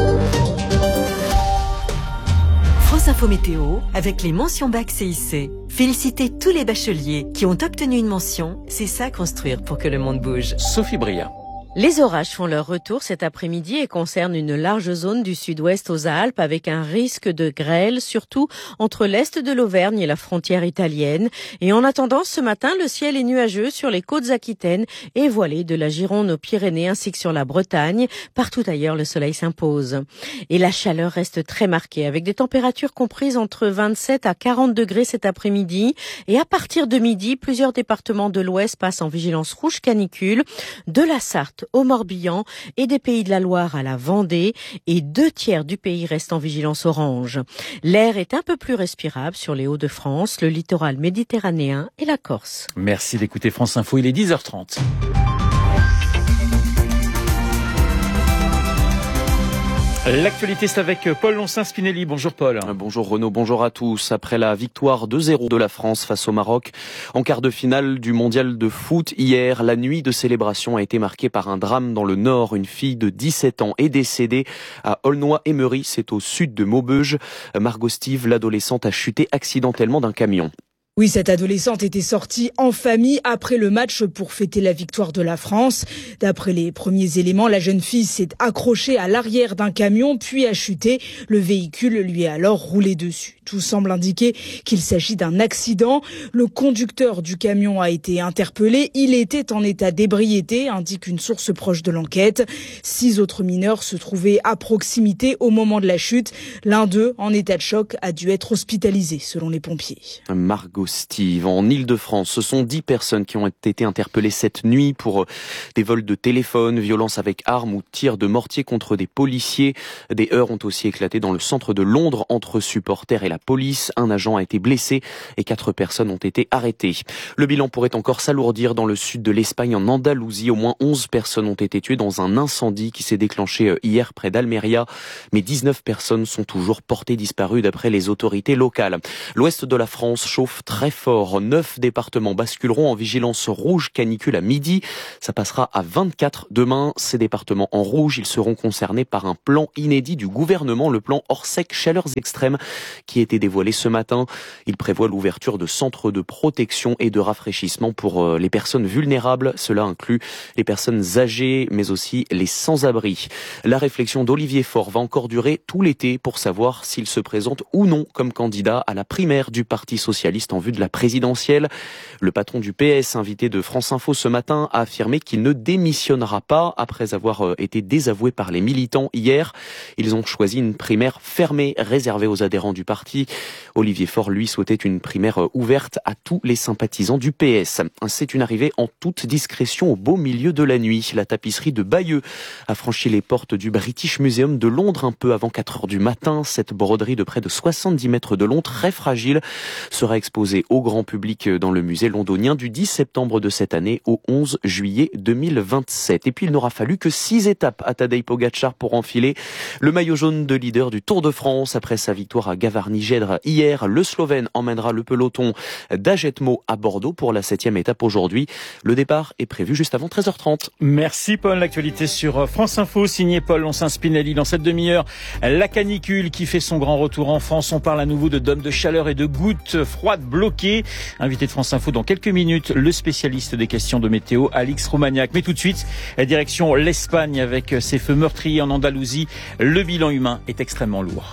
France Info Météo, avec les mentions bac C I C. Félicitez tous les bacheliers qui ont obtenu une mention. C'est ça construire pour que le monde bouge. Sophie Bria. Les orages font leur retour cet après-midi et concernent une large zone du sud-ouest aux Alpes avec un risque de grêle, surtout entre l'est de l'Auvergne et la frontière italienne. Et en attendant, ce matin, le ciel est nuageux sur les côtes aquitaines et voilé de la Gironde aux Pyrénées ainsi que sur la Bretagne. Partout ailleurs, le soleil s'impose. Et la chaleur reste très marquée avec des températures comprises entre vingt-sept à quarante degrés cet après-midi. Et à partir de midi, plusieurs départements de l'Ouest passent en vigilance rouge canicule, de la Sarthe au Morbihan et des Pays de la Loire à la Vendée, et deux tiers du pays restent en vigilance orange. L'air est un peu plus respirable sur les Hauts-de-France, le littoral méditerranéen et la Corse. Merci d'écouter France Info, il est dix heures trente. L'actualité, c'est avec Paul Loncin-Spinelli. Bonjour Paul. Bonjour Renaud, bonjour à tous. Après la victoire deux zéro de la France face au Maroc en quart de finale du mondial de foot hier, la nuit de célébration a été marquée par un drame dans le Nord. Une fille de dix-sept ans est décédée à Aulnoy-Aymeries, c'est au sud de Maubeuge. Margot Steve, l'adolescente, a chuté accidentellement d'un camion. Oui, cette adolescente était sortie en famille après le match pour fêter la victoire de la France. D'après les premiers éléments, la jeune fille s'est accrochée à l'arrière d'un camion puis a chuté. Le véhicule lui a alors roulé dessus. Tout semble indiquer qu'il s'agit d'un accident. Le conducteur du camion a été interpellé. Il était en état d'ébriété, indique une source proche de l'enquête. Six autres mineurs se trouvaient à proximité au moment de la chute. L'un d'eux, en état de choc, a dû être hospitalisé, selon les pompiers. Margot Steve, en Ile-de-France, ce sont dix personnes qui ont été interpellées cette nuit pour des vols de téléphone, violences avec armes ou tirs de mortier contre des policiers. Des heurts ont aussi éclaté dans le centre de Londres entre supporters et la police. Un agent a été blessé et quatre personnes ont été arrêtées. Le bilan pourrait encore s'alourdir dans le sud de l'Espagne, en Andalousie. Au moins onze personnes ont été tuées dans un incendie qui s'est déclenché hier près d'Almeria. Mais dix-neuf personnes sont toujours portées disparues d'après les autorités locales. L'ouest de la France chauffe très Très fort. Neuf départements basculeront en vigilance rouge canicule à midi. Ça passera à vingt-quatre demain. Ces départements en rouge, ils seront concernés par un plan inédit du gouvernement, le plan Orsec chaleurs extrêmes, qui a été dévoilé ce matin. Il prévoit l'ouverture de centres de protection et de rafraîchissement pour les personnes vulnérables. Cela inclut les personnes âgées, mais aussi les sans-abri. La réflexion d'Olivier Faure va encore durer tout l'été pour savoir s'il se présente ou non comme candidat à la primaire du Parti socialiste en vue de la présidentielle. Le patron du P S, invité de France Info ce matin, a affirmé qu'il ne démissionnera pas après avoir été désavoué par les militants hier. Ils ont choisi une primaire fermée, réservée aux adhérents du parti. Olivier Faure, lui, souhaitait une primaire ouverte à tous les sympathisants du P S. C'est une arrivée en toute discrétion au beau milieu de la nuit. La tapisserie de Bayeux a franchi les portes du British Museum de Londres un peu avant quatre heures du matin. Cette broderie de près de soixante-dix mètres de long, très fragile, sera exposée au grand public dans le musée londonien du dix septembre de cette année au onze juillet deux mille vingt-sept. Et puis il n'aura fallu que six étapes à Tadej Pogačar pour enfiler le maillot jaune de leader du Tour de France. Après sa victoire à Gavarnie-Gèdre hier, le Slovène emmènera le peloton d'Ajetmo à Bordeaux pour la septième étape aujourd'hui. Le départ est prévu juste avant treize heures trente. Merci Paul, l'actualité sur France Info, signé Paul Lonsin Spinelli. Dans cette demi-heure, la canicule qui fait son grand retour en France. On parle à nouveau de dômes de chaleur et de gouttes froides bloquées. Invité de France Info dans quelques minutes, le spécialiste des questions de météo, Alix Romagnac. Mais tout de suite, direction l'Espagne avec ces feux meurtriers en Andalousie. Le bilan humain est extrêmement lourd.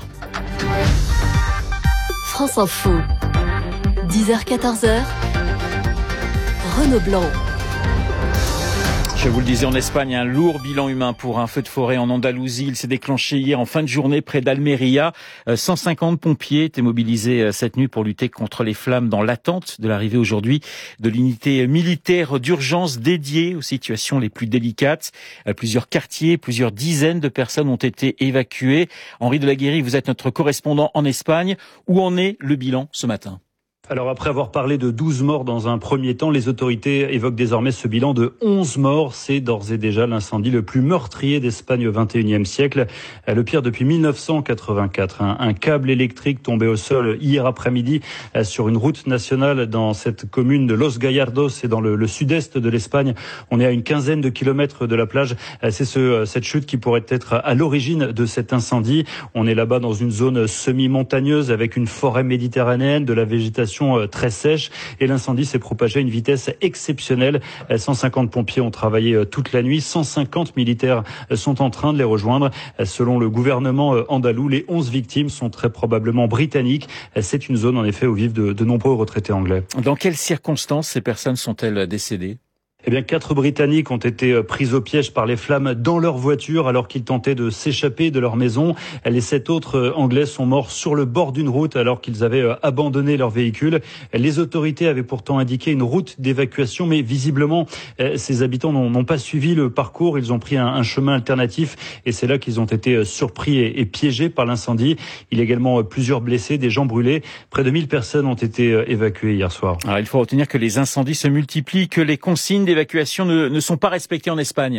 France Info, dix heures quatorze heures, Renaud Blanc. Je vous le disais, en Espagne, un lourd bilan humain pour un feu de forêt en Andalousie. Il s'est déclenché hier en fin de journée près d'Almeria. cent cinquante pompiers étaient mobilisés cette nuit pour lutter contre les flammes dans l'attente de l'arrivée aujourd'hui de l'unité militaire d'urgence dédiée aux situations les plus délicates. Plusieurs quartiers, plusieurs dizaines de personnes ont été évacuées. Henri de la Guérie, vous êtes notre correspondant en Espagne. Où en est le bilan ce matin ? Alors après avoir parlé de douze morts dans un premier temps, les autorités évoquent désormais ce bilan de onze morts. C'est d'ores et déjà l'incendie le plus meurtrier d'Espagne au vingt et unième siècle. Le pire depuis mille neuf cent quatre-vingt-quatre. Un, un câble électrique tombé au sol hier après-midi sur une route nationale dans cette commune de Los Gallardos, c'est dans le, le sud-est de l'Espagne. On est à une quinzaine de kilomètres de la plage. C'est ce, cette chute qui pourrait être à l'origine de cet incendie. On est là-bas dans une zone semi-montagneuse avec une forêt méditerranéenne, de la végétation très sèche, et l'incendie s'est propagé à une vitesse exceptionnelle. cent cinquante pompiers ont travaillé toute la nuit, cent cinquante militaires sont en train de les rejoindre. Selon le gouvernement andalou, les onze victimes sont très probablement britanniques. C'est une zone en effet où vivent de, de nombreux retraités anglais. Dans quelles circonstances ces personnes sont-elles décédées ? Eh bien, quatre Britanniques ont été pris au piège par les flammes dans leur voiture alors qu'ils tentaient de s'échapper de leur maison. Les sept autres Anglais sont morts sur le bord d'une route alors qu'ils avaient abandonné leur véhicule. Les autorités avaient pourtant indiqué une route d'évacuation, mais visiblement, ces habitants n'ont pas suivi le parcours. Ils ont pris un, un chemin alternatif et c'est là qu'ils ont été surpris et, et piégés par l'incendie. Il y a également plusieurs blessés, des gens brûlés. Près de mille personnes ont été évacuées hier soir. Alors, il faut retenir que les incendies se multiplient, que les consignes d'évacuation ne, ne sont pas respectées en Espagne.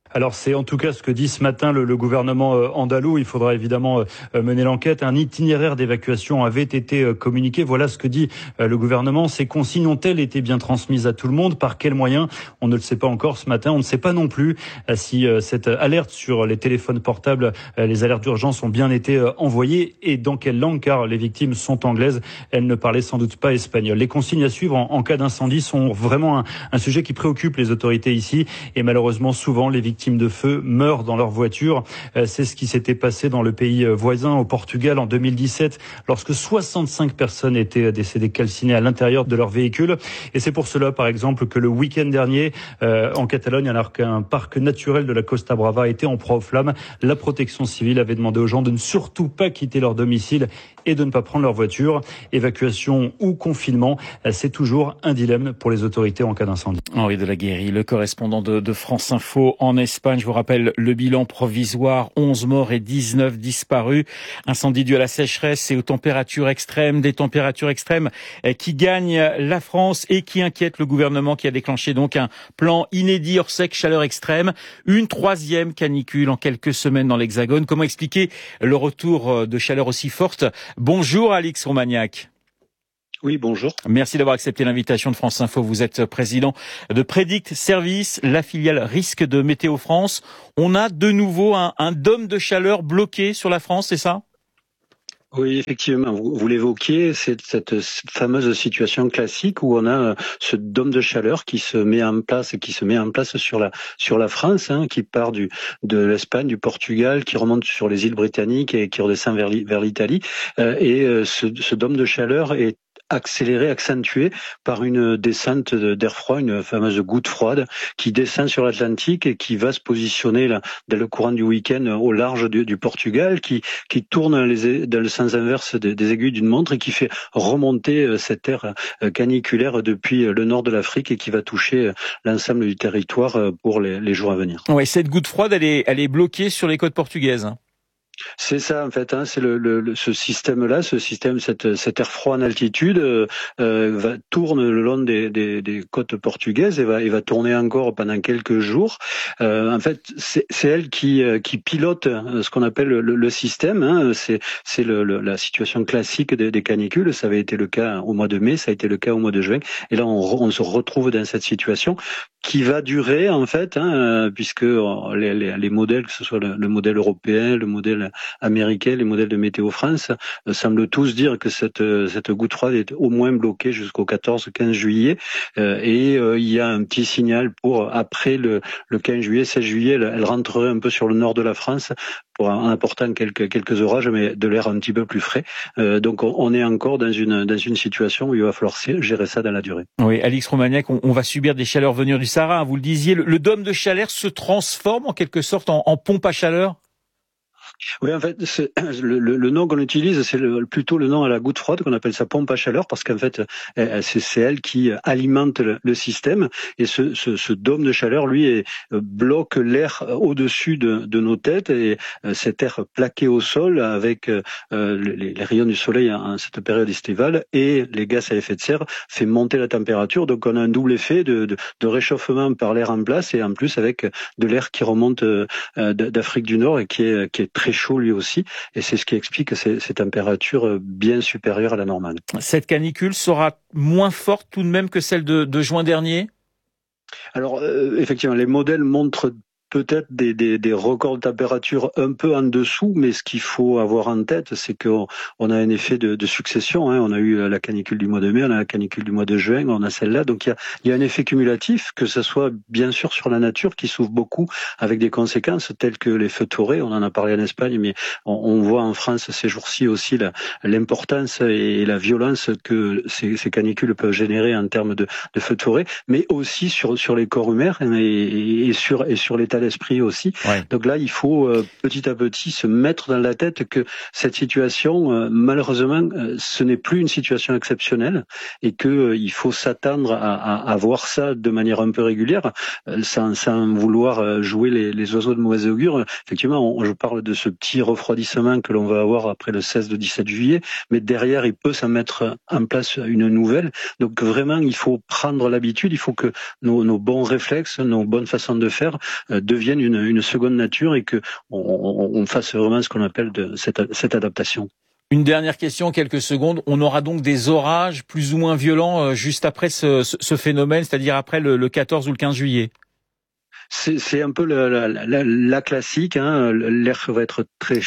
Alors c'est en tout cas ce que dit ce matin le, le gouvernement euh, andalou. Il faudra évidemment euh, mener l'enquête. Un itinéraire d'évacuation avait été euh, communiqué. Voilà ce que dit euh, le gouvernement. Ces consignes ont-elles été bien transmises à tout le monde? Par quels moyens? On ne le sait pas encore ce matin. On ne sait pas non plus euh, si euh, cette alerte sur les téléphones portables, euh, les alertes d'urgence ont bien été euh, envoyées et dans quelle langue, car les victimes sont anglaises. Elles ne parlaient sans doute pas espagnol. Les consignes à suivre en, en cas d'incendie sont vraiment un, un sujet qui préoccupe les autorités ici et malheureusement souvent les victimes de feu meurent dans leur voiture. C'est ce qui s'était passé dans le pays voisin, au Portugal, en deux mille dix-sept, lorsque soixante-cinq personnes étaient décédées calcinées à l'intérieur de leur véhicule. Et c'est pour cela, par exemple, que le week-end dernier, euh, en Catalogne, alors qu'un parc naturel de la Costa Brava était en proie aux flammes, la protection civile avait demandé aux gens de ne surtout pas quitter leur domicile et de ne pas prendre leur voiture. Évacuation ou confinement, c'est toujours un dilemme pour les autorités en cas d'incendie. Henri Delaguérie, le correspondant de, de France Info en Espagne. Je vous rappelle le bilan provisoire, onze morts et dix-neuf disparus. Incendie dû à la sécheresse et aux températures extrêmes, des températures extrêmes qui gagnent la France et qui inquiètent le gouvernement qui a déclenché donc un plan inédit hors sec, chaleur extrême. Une troisième canicule en quelques semaines dans l'Hexagone. Comment expliquer le retour de chaleur aussi forte? Bonjour Alix Romagnac. Oui, bonjour. Merci d'avoir accepté l'invitation de France Info. Vous êtes président de Predict Service, la filiale risque de Météo France. On a de nouveau un, un dôme de chaleur bloqué sur la France, c'est ça ? Oui, effectivement, vous, vous l'évoquiez, c'est cette, cette fameuse situation classique où on a ce dôme de chaleur qui se met en place, qui se met en place sur la sur la France, hein, qui part du de l'Espagne, du Portugal, qui remonte sur les îles britanniques et qui redescend vers, vers l'Italie. Euh, et euh, ce, ce dôme de chaleur est accéléré, accentué par une descente d'air froid, une fameuse goutte froide qui descend sur l'Atlantique et qui va se positionner là, dans le courant du week-end au large du, du Portugal, qui, qui tourne les, dans le sens inverse des, des aiguilles d'une montre et qui fait remonter cet air caniculaire depuis le nord de l'Afrique et qui va toucher l'ensemble du territoire pour les, les jours à venir. Ouais, cette goutte froide, elle est, elle est bloquée sur les côtes portugaises. C'est ça en fait, hein, c'est le, le, ce système-là, ce système, cette, cet air froid en altitude euh, va tourne le long des, des, des côtes portugaises et va, et va tourner encore pendant quelques jours. Euh, en fait, c'est, c'est elle qui, qui pilote ce qu'on appelle le, le système. Hein, c'est, c'est le, le, la situation classique des, des canicules. Ça avait été le cas au mois de mai, ça a été le cas au mois de juin. Et là, on, on se retrouve dans cette situation qui va durer en fait, hein, puisque les, les, les modèles, que ce soit le, le modèle européen, le modèle américain, les modèles de Météo France, euh, semblent tous dire que cette, cette goutte froide est au moins bloquée jusqu'au quatorze quinze juillet. Euh, et euh, il y a un petit signal pour après le, le quinze juillet, seize juillet, elle, elle rentrerait un peu sur le nord de la France pour en apportant quelques quelques orages, mais de l'air un petit peu plus frais. Euh, donc on, on est encore dans une dans une situation où il va falloir gérer ça dans la durée. Oui, Alix Romagnac, on, on va subir des chaleurs venues du Sahara. Vous le disiez, le, le dôme de chaleur se transforme en quelque sorte en, en pompe à chaleur. Oui, en fait, c'est, le, le, le nom qu'on utilise, c'est le, plutôt le nom à la goutte froide, qu'on appelle ça pompe à chaleur, parce qu'en fait, c'est, c'est elle qui alimente le, le système. Et ce, ce, ce dôme de chaleur, lui, est, bloque l'air au-dessus de, de nos têtes, et cet air plaqué au sol avec euh, les, les rayons du soleil en, en cette période estivale et les gaz à effet de serre fait monter la température. Donc, on a un double effet de, de, de réchauffement par l'air en place, et en plus avec de l'air qui remonte euh, d'Afrique du Nord et qui est, qui est très chaud lui aussi, et c'est ce qui explique ces, ces températures bien supérieures à la normale. Cette canicule sera moins forte tout de même que celle de, de juin dernier ? Alors, euh, effectivement, les modèles montrent peut-être des, des, des records de température un peu en dessous, mais ce qu'il faut avoir en tête, c'est qu'on on a un effet de, de succession. Hein. On a eu la canicule du mois de mai, on a la canicule du mois de juin, on a celle-là. Donc il y a, il y a un effet cumulatif, que ce soit bien sûr sur la nature, qui souffre beaucoup, avec des conséquences telles que les feux de forêt. On en a parlé en Espagne, mais on, on voit en France ces jours-ci aussi la, l'importance et la violence que ces, ces canicules peuvent générer en termes de, de feux de forêt, mais aussi sur, sur les corps humains et, et, sur, et sur l'état d'esprit aussi. Ouais. Donc là, il faut euh, petit à petit se mettre dans la tête que cette situation, euh, malheureusement, euh, ce n'est plus une situation exceptionnelle et que euh, il faut s'attendre à, à, à voir ça de manière un peu régulière, euh, sans, sans vouloir euh, jouer les, les oiseaux de mauvais augure. Effectivement, on, je parle de ce petit refroidissement que l'on va avoir après le seize de dix-sept juillet, mais derrière, il peut s'en mettre en place une nouvelle. Donc vraiment, il faut prendre l'habitude, il faut que nos, nos bons réflexes, nos bonnes façons de faire euh, devienne une, une seconde nature et que on, on, on fasse vraiment ce qu'on appelle de cette, cette adaptation. Une dernière question, quelques secondes. On aura donc des orages plus ou moins violents euh, juste après ce, ce, ce phénomène, c'est-à-dire après le, le quatorze ou le quinze juillet. C'est, c'est un peu la, la, la, la classique, hein. L'air va être très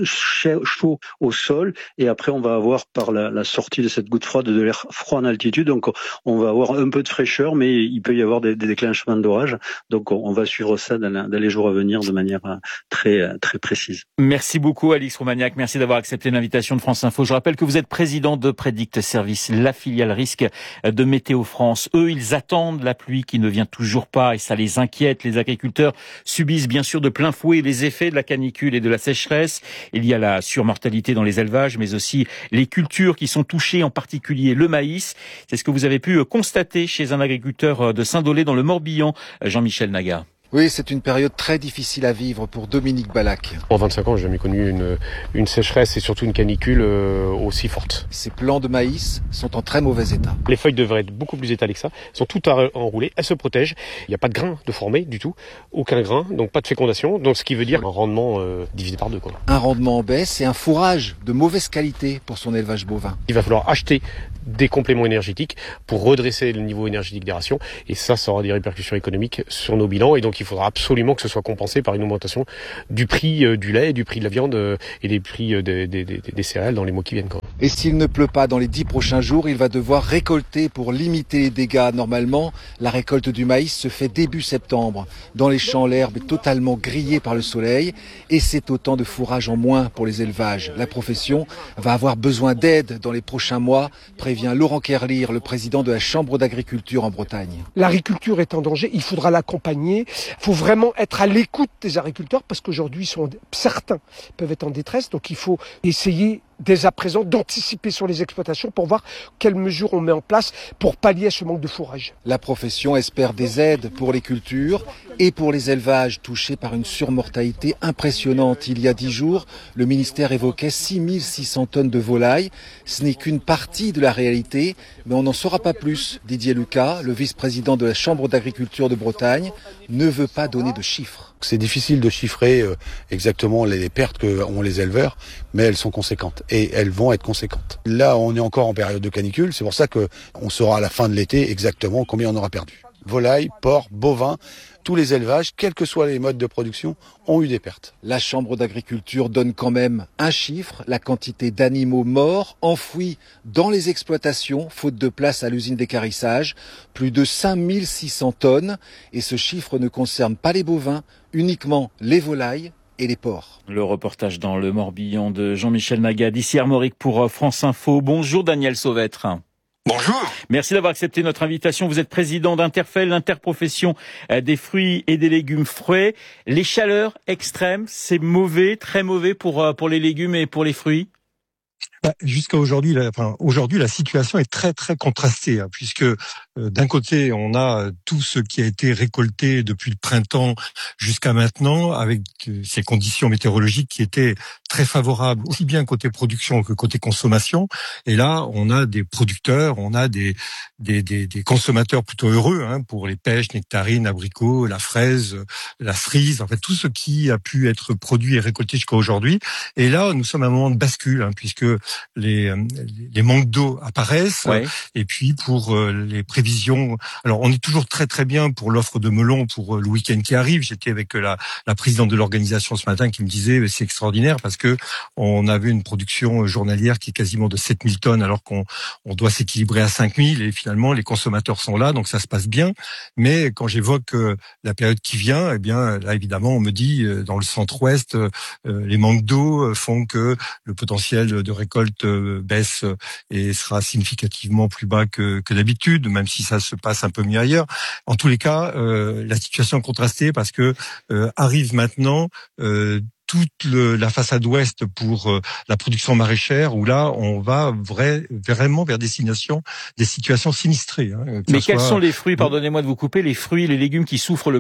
chaud au sol et après on va avoir par la, la sortie de cette goutte froide de l'air froid en altitude, donc on va avoir un peu de fraîcheur, mais il peut y avoir des, des déclenchements d'orage, donc on va suivre ça dans, la, dans les jours à venir de manière très très précise. Merci beaucoup Alix Romagnac, merci d'avoir accepté l'invitation de France Info. Je rappelle que vous êtes président de Prédict Service, la filiale risque de Météo France. Eux, ils attendent la pluie qui ne vient toujours pas et ça les inquiète. Les agriculteurs subissent bien sûr de plein fouet les effets de la canicule et de la sécheresse. Il y a la surmortalité dans les élevages, mais aussi les cultures qui sont touchées, en particulier le maïs. C'est ce que vous avez pu constater chez un agriculteur de Saint-Dolé dans le Morbihan, Jean-Michel Naga. Oui, c'est une période très difficile à vivre pour Dominique Ballac. En vingt-cinq ans, j'ai jamais connu une, une sécheresse et surtout une canicule euh, aussi forte. Ces plants de maïs sont en très mauvais état. Les feuilles devraient être beaucoup plus étalées que ça. Elles sont toutes enroulées, elles se protègent. Il n'y a pas de grain de formé du tout, aucun grain, donc pas de fécondation. Donc ce qui veut dire un rendement euh, divisé par deux, quoi. Un rendement en baisse et un fourrage de mauvaise qualité pour son élevage bovin. Il va falloir acheter des compléments énergétiques pour redresser le niveau énergétique des rations et ça, ça aura des répercussions économiques sur nos bilans et donc il faudra absolument que ce soit compensé par une augmentation du prix du lait, du prix de la viande et des prix des, des, des, des céréales dans les mois qui viennent. Et s'il ne pleut pas dans les dix prochains jours, il va devoir récolter pour limiter les dégâts. Normalement, la récolte du maïs se fait début septembre. Dans les champs, l'herbe est totalement grillée par le soleil et c'est autant de fourrage en moins pour les élevages. La profession va avoir besoin d'aide dans les prochains mois, prévient Laurent Kerlir, le président de la Chambre d'agriculture en Bretagne. L'agriculture est en danger, il faudra l'accompagner. Il faut vraiment être à l'écoute des agriculteurs parce qu'aujourd'hui, sont, certains peuvent être en détresse. Donc il faut essayer dès à présent d'anticiper sur les exploitations pour voir quelles mesures on met en place pour pallier à ce manque de fourrage. La profession espère des aides pour les cultures et pour les élevages touchés par une surmortalité impressionnante. Il y a dix jours, le ministère évoquait six mille six cents tonnes de volailles. Ce n'est qu'une partie de la réalité, mais on n'en saura pas plus. Didier Lucas, le vice-président de la Chambre d'agriculture de Bretagne, ne veut pas donner de chiffres. C'est difficile de chiffrer exactement les pertes qu'ont les éleveurs, mais elles sont conséquentes et elles vont être conséquentes. Là, on est encore en période de canicule, c'est pour ça qu'on saura à la fin de l'été exactement combien on aura perdu. Volailles, porcs, bovins, tous les élevages, quels que soient les modes de production, ont eu des pertes. La Chambre d'agriculture donne quand même un chiffre, la quantité d'animaux morts, enfouis dans les exploitations, faute de place à l'usine d'équarrissage, plus de cinq mille six cents tonnes. Et ce chiffre ne concerne pas les bovins, uniquement les volailles et les porcs. Le reportage dans le Morbihan de Jean-Michel Naga, d'ici Armorique pour France Info. Bonjour Daniel Sauvêtre. Bonjour. Merci d'avoir accepté notre invitation. Vous êtes président d'Interfel, l'interprofession des fruits et des légumes frais. Les chaleurs extrêmes, c'est mauvais, très mauvais pour pour les légumes et pour les fruits. Bah, jusqu'à aujourd'hui, la, enfin, aujourd'hui, la situation est très très contrastée, hein, puisque euh, d'un côté, on a tout ce qui a été récolté depuis le printemps jusqu'à maintenant, avec euh, ces conditions météorologiques qui étaient très favorables, aussi bien côté production que côté consommation. Et là, on a des producteurs, on a des des, des, des consommateurs plutôt heureux, hein, pour les pêches, nectarines, abricots, la fraise, la cerise, en fait tout ce qui a pu être produit et récolté jusqu'à aujourd'hui. Et là, nous sommes à un moment de bascule, hein, puisque les les manques d'eau apparaissent, ouais. Et puis pour euh, les prévisions, alors on est toujours très très bien pour l'offre de melons pour euh, le week-end qui arrive. J'étais avec la la présidente de l'organisation ce matin qui me disait c'est extraordinaire parce que on avait une production journalière qui est quasiment de sept mille tonnes alors qu'on on doit s'équilibrer à cinq mille et finalement les consommateurs sont là donc ça se passe bien. Mais quand j'évoque euh, la période qui vient, eh bien là évidemment on me dit euh, dans le centre-ouest euh, les manques d'eau font que le potentiel de récolte baisse et sera significativement plus bas que, que d'habitude, même si ça se passe un peu mieux ailleurs. En tous les cas, euh, la situation est contrastée parce que euh, arrive maintenant euh, toute le, la façade ouest pour euh, la production maraîchère, où là, on va vrai, vraiment vers des situations, des situations sinistrées. Hein, Mais quels soit... sont les fruits, pardonnez-moi de vous couper, les fruits, les légumes qui souffrent le plus ?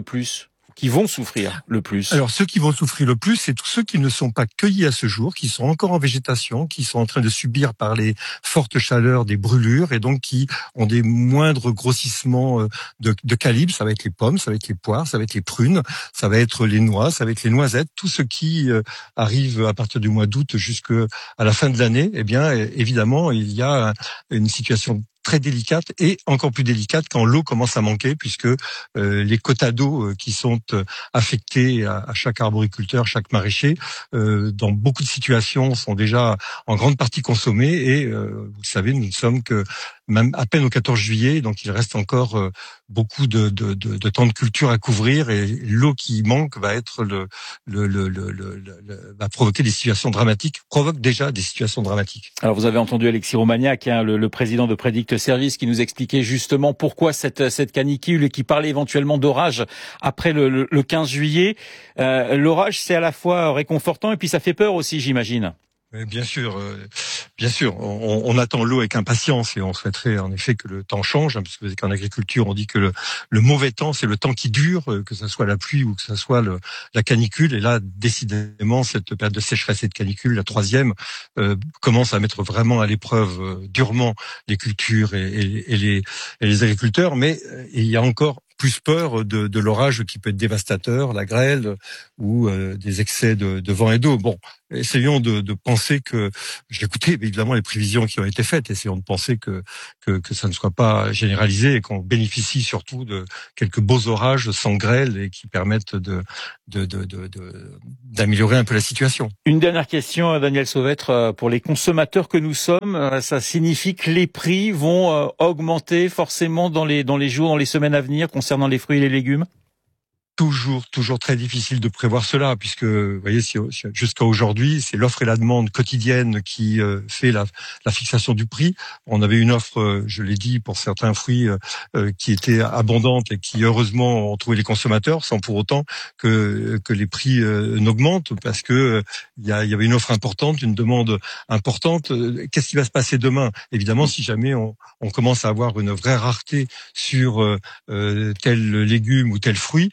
qui vont souffrir le plus? Alors, ceux qui vont souffrir le plus, c'est tous ceux qui ne sont pas cueillis à ce jour, qui sont encore en végétation, qui sont en train de subir par les fortes chaleurs des brûlures et donc qui ont des moindres grossissements de, de calibre. Ça va être les pommes, ça va être les poires, ça va être les prunes, ça va être les noix, ça va être les noisettes, tout ce qui euh, arrive à partir du mois d'août jusqu'à la fin de l'année. Eh bien, évidemment, il y a une situation très délicate et encore plus délicate quand l'eau commence à manquer, puisque euh, les quotas d'eau euh, qui sont euh, affectés à, à chaque arboriculteur, chaque maraîcher, euh, dans beaucoup de situations sont déjà en grande partie consommés et euh, vous le savez, nous ne sommes que même à peine au quatorze juillet, donc il reste encore euh, beaucoup de, de, de, de temps de culture à couvrir et l'eau qui manque va être le, le, le, le, le, le va provoquer des situations dramatiques, provoque déjà des situations dramatiques. Alors vous avez entendu Alexis Romagnac, hein, le, le président de Predict Service, qui nous expliquait justement pourquoi cette, cette canicule et qui parlait éventuellement d'orage après le, le, le quinze juillet. Euh, l'orage, c'est à la fois réconfortant et puis ça fait peur aussi, j'imagine. Bien sûr, euh, bien sûr. On, on attend l'eau avec impatience et on souhaiterait en effet que le temps change, hein, parce que qu'en agriculture on dit que le, le mauvais temps c'est le temps qui dure, que ça soit la pluie ou que ça soit le, la canicule. Et là, décidément, cette période de sécheresse et de canicule, la troisième, euh, commence à mettre vraiment à l'épreuve euh, durement les cultures et, et, et, les, et les agriculteurs. Mais euh, il y a encore plus peur de, de l'orage qui peut être dévastateur, la grêle ou euh, des excès de, de vent et d'eau. Bon, essayons de, de penser que, j'ai écouté évidemment les prévisions qui ont été faites, essayons de penser que, que, que ça ne soit pas généralisé et qu'on bénéficie surtout de quelques beaux orages sans grêle et qui permettent de, de, de, de, de, d'améliorer un peu la situation. Une dernière question, Daniel Sauvêtre, pour les consommateurs que nous sommes, ça signifie que les prix vont augmenter forcément dans les, dans les jours, dans les semaines à venir concernant les fruits et les légumes? Toujours, toujours très difficile de prévoir cela, puisque, vous voyez, si, jusqu'à aujourd'hui, c'est l'offre et la demande quotidienne qui euh, fait la, la fixation du prix. On avait une offre, euh, je l'ai dit, pour certains fruits euh, qui était abondante et qui, heureusement, ont trouvé les consommateurs, sans pour autant que que les prix euh, n'augmentent, parce que euh, il y, a, il y avait une offre importante, une demande importante. Qu'est-ce qui va se passer demain? Évidemment, si jamais on, on commence à avoir une vraie rareté sur euh, euh, tel légume ou tel fruit,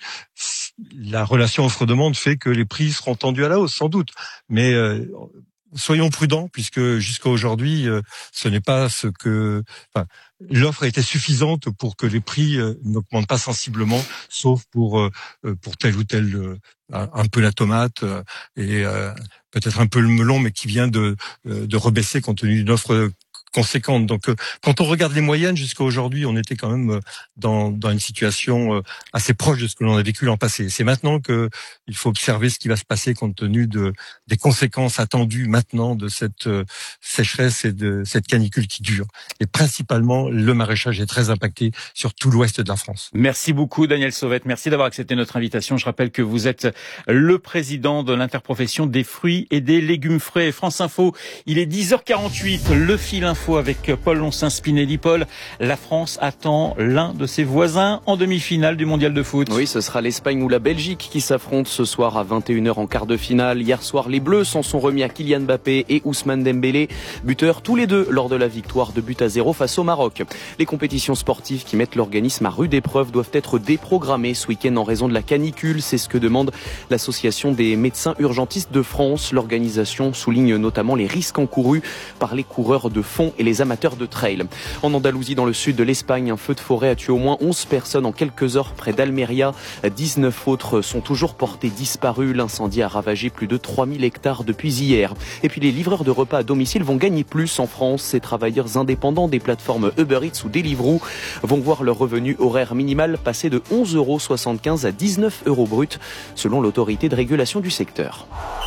la relation offre-demande fait que les prix seront tendus à la hausse, sans doute. Mais euh, soyons prudents, puisque jusqu'à aujourd'hui, euh, ce n'est pas ce que... Enfin, l'offre a été suffisante pour que les prix euh, n'augmentent pas sensiblement, sauf pour euh, pour tel ou tel... Euh, un peu la tomate euh, et euh, peut-être un peu le melon, mais qui vient de, de rebaisser compte tenu d'une offre conséquente. Donc, euh, quand on regarde les moyennes, jusqu'à aujourd'hui, on était quand même dans, dans une situation euh, assez proche de ce que l'on a vécu l'an passé. C'est maintenant que il faut observer ce qui va se passer compte tenu de des conséquences attendues maintenant de cette euh, sécheresse et de cette canicule qui dure. Et principalement, le maraîchage est très impacté sur tout l'ouest de la France. Merci beaucoup, Daniel Sauvette. Merci d'avoir accepté notre invitation. Je rappelle que vous êtes le président de l'interprofession des fruits et des légumes frais. France Info, il est dix heures quarante-huit. Le fil info avec Paul Loncin-Spinelli. Paul, la France attend l'un de ses voisins en demi-finale du mondial de foot. Oui, ce sera l'Espagne ou la Belgique qui s'affrontent ce soir à vingt et une heures en quart de finale. Hier soir, les Bleus s'en sont remis à Kylian Mbappé et Ousmane Dembélé, buteurs tous les deux lors de la victoire de but à zéro face au Maroc. Les compétitions sportives qui mettent l'organisme à rude épreuve doivent être déprogrammées ce week-end en raison de la canicule. C'est ce que demande l'Association des médecins urgentistes de France. L'organisation souligne notamment les risques encourus par les coureurs de fond et les amateurs de trail. En Andalousie, dans le sud de l'Espagne, un feu de forêt a tué au moins onze personnes en quelques heures près d'Almeria. dix-neuf autres sont toujours portés disparus. L'incendie a ravagé plus de trois mille hectares depuis hier. Et puis les livreurs de repas à domicile vont gagner plus en France. Ces travailleurs indépendants des plateformes Uber Eats ou Deliveroo vont voir leur revenu horaire minimal passer de onze euros soixante-quinze à dix-neuf euros brut, selon l'autorité de régulation du secteur.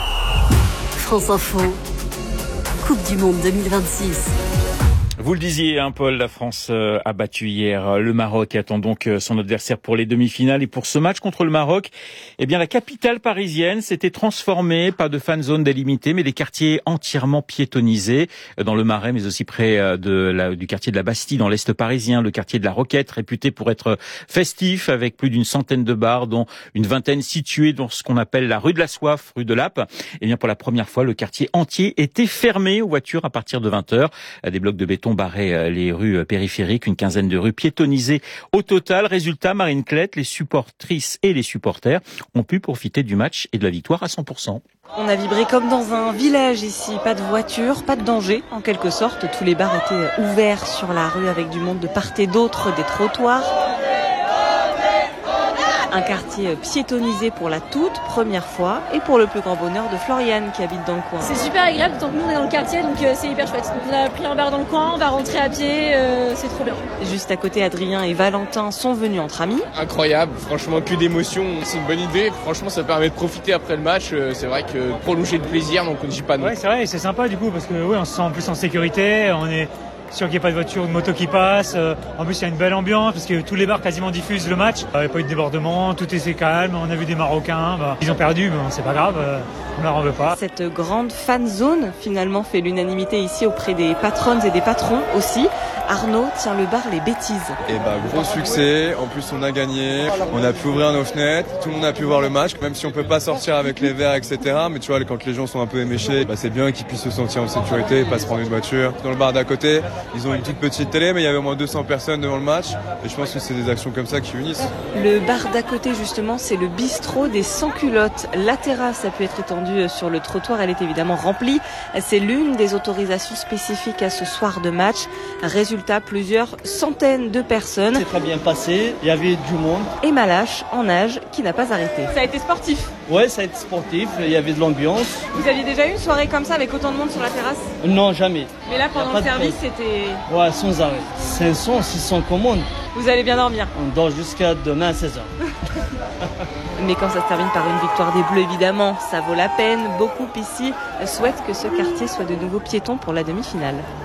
France Info, Coupe du Monde deux mille vingt-six. Vous le disiez, hein, Paul, la France a battu hier le Maroc et attend donc son adversaire pour les demi-finales. Et pour ce match contre le Maroc, eh bien, la capitale parisienne s'était transformée, pas de fan zone délimitée, mais des quartiers entièrement piétonnisés dans le Marais, mais aussi près de la, du quartier de la Bastille, dans l'Est parisien, le quartier de la Roquette, réputé pour être festif, avec plus d'une centaine de bars, dont une vingtaine situés dans ce qu'on appelle la rue de la Soif, rue de Lappe. Eh bien, pour la première fois, le quartier entier était fermé aux voitures à partir de vingt heures. Des blocs de béton piétons barraient les rues périphériques, une quinzaine de rues piétonnisées au total. Résultat, Marine Klett, les supportrices et les supporters ont pu profiter du match et de la victoire à cent pour cent. On a vibré comme dans un village ici, pas de voiture, pas de danger en quelque sorte. Tous les bars étaient ouverts sur la rue avec du monde de part et d'autre des trottoirs. Un quartier piétonnisé pour la toute première fois et pour le plus grand bonheur de Floriane qui habite dans le coin. C'est super agréable, tant que nous on est dans le quartier, donc euh, c'est hyper chouette. Donc, on a pris un bar dans le coin, on va rentrer à pied, euh, c'est trop bien. Juste à côté, Adrien et Valentin sont venus entre amis. Incroyable, franchement que d'émotions, c'est une bonne idée. Franchement ça permet de profiter après le match, c'est vrai que prolonger le plaisir, donc on ne dit pas non. Ouais c'est vrai, c'est sympa du coup parce que ouais, on se sent en plus en sécurité, on est sûr qu'il n'y a pas de voiture ou de moto qui passe. En plus, il y a une belle ambiance parce que tous les bars quasiment diffusent le match. Il n'y a pas eu de débordement, tout est calme. On a vu des Marocains. Bah, ils ont perdu, mais c'est pas grave. On leur en veut pas. Cette grande fan zone, finalement, fait l'unanimité ici auprès des patronnes et des patrons aussi. Arnaud tient le bar Les Bêtises. Et bah, gros succès. En plus, on a gagné. On a pu ouvrir nos fenêtres. Tout le monde a pu voir le match. Même si on peut pas sortir avec les verres, et cetera. Mais tu vois, quand les gens sont un peu éméchés, bah, c'est bien qu'ils puissent se sentir en sécurité, pas se prendre une voiture. Dans le bar d'à côté, ils ont une toute petite télé, mais il y avait au moins deux cents personnes devant le match. Et je pense que c'est des actions comme ça qui unissent. Le bar d'à côté, justement, c'est le bistrot des sans-culottes. La terrasse a pu être étendue sur le trottoir. Elle est évidemment remplie. C'est l'une des autorisations spécifiques à ce soir de match. Résultat, plusieurs centaines de personnes. C'est très bien passé. Il y avait du monde. Et Malache, en nage, qui n'a pas arrêté. Ça a été sportif. Ouais, ça a été sportif. Il y avait de l'ambiance. Vous aviez déjà eu une soirée comme ça avec autant de monde sur la terrasse? Non, jamais. Mais là, pendant le service, c'était... Ouais, sans arrêt. cinq cents, six cents commandes. Vous allez bien dormir? On dort jusqu'à demain à seize heures. Mais quand ça se termine par une victoire des Bleus, évidemment, ça vaut la peine. Beaucoup ici souhaitent que ce quartier soit de nouveau piéton pour la demi-finale.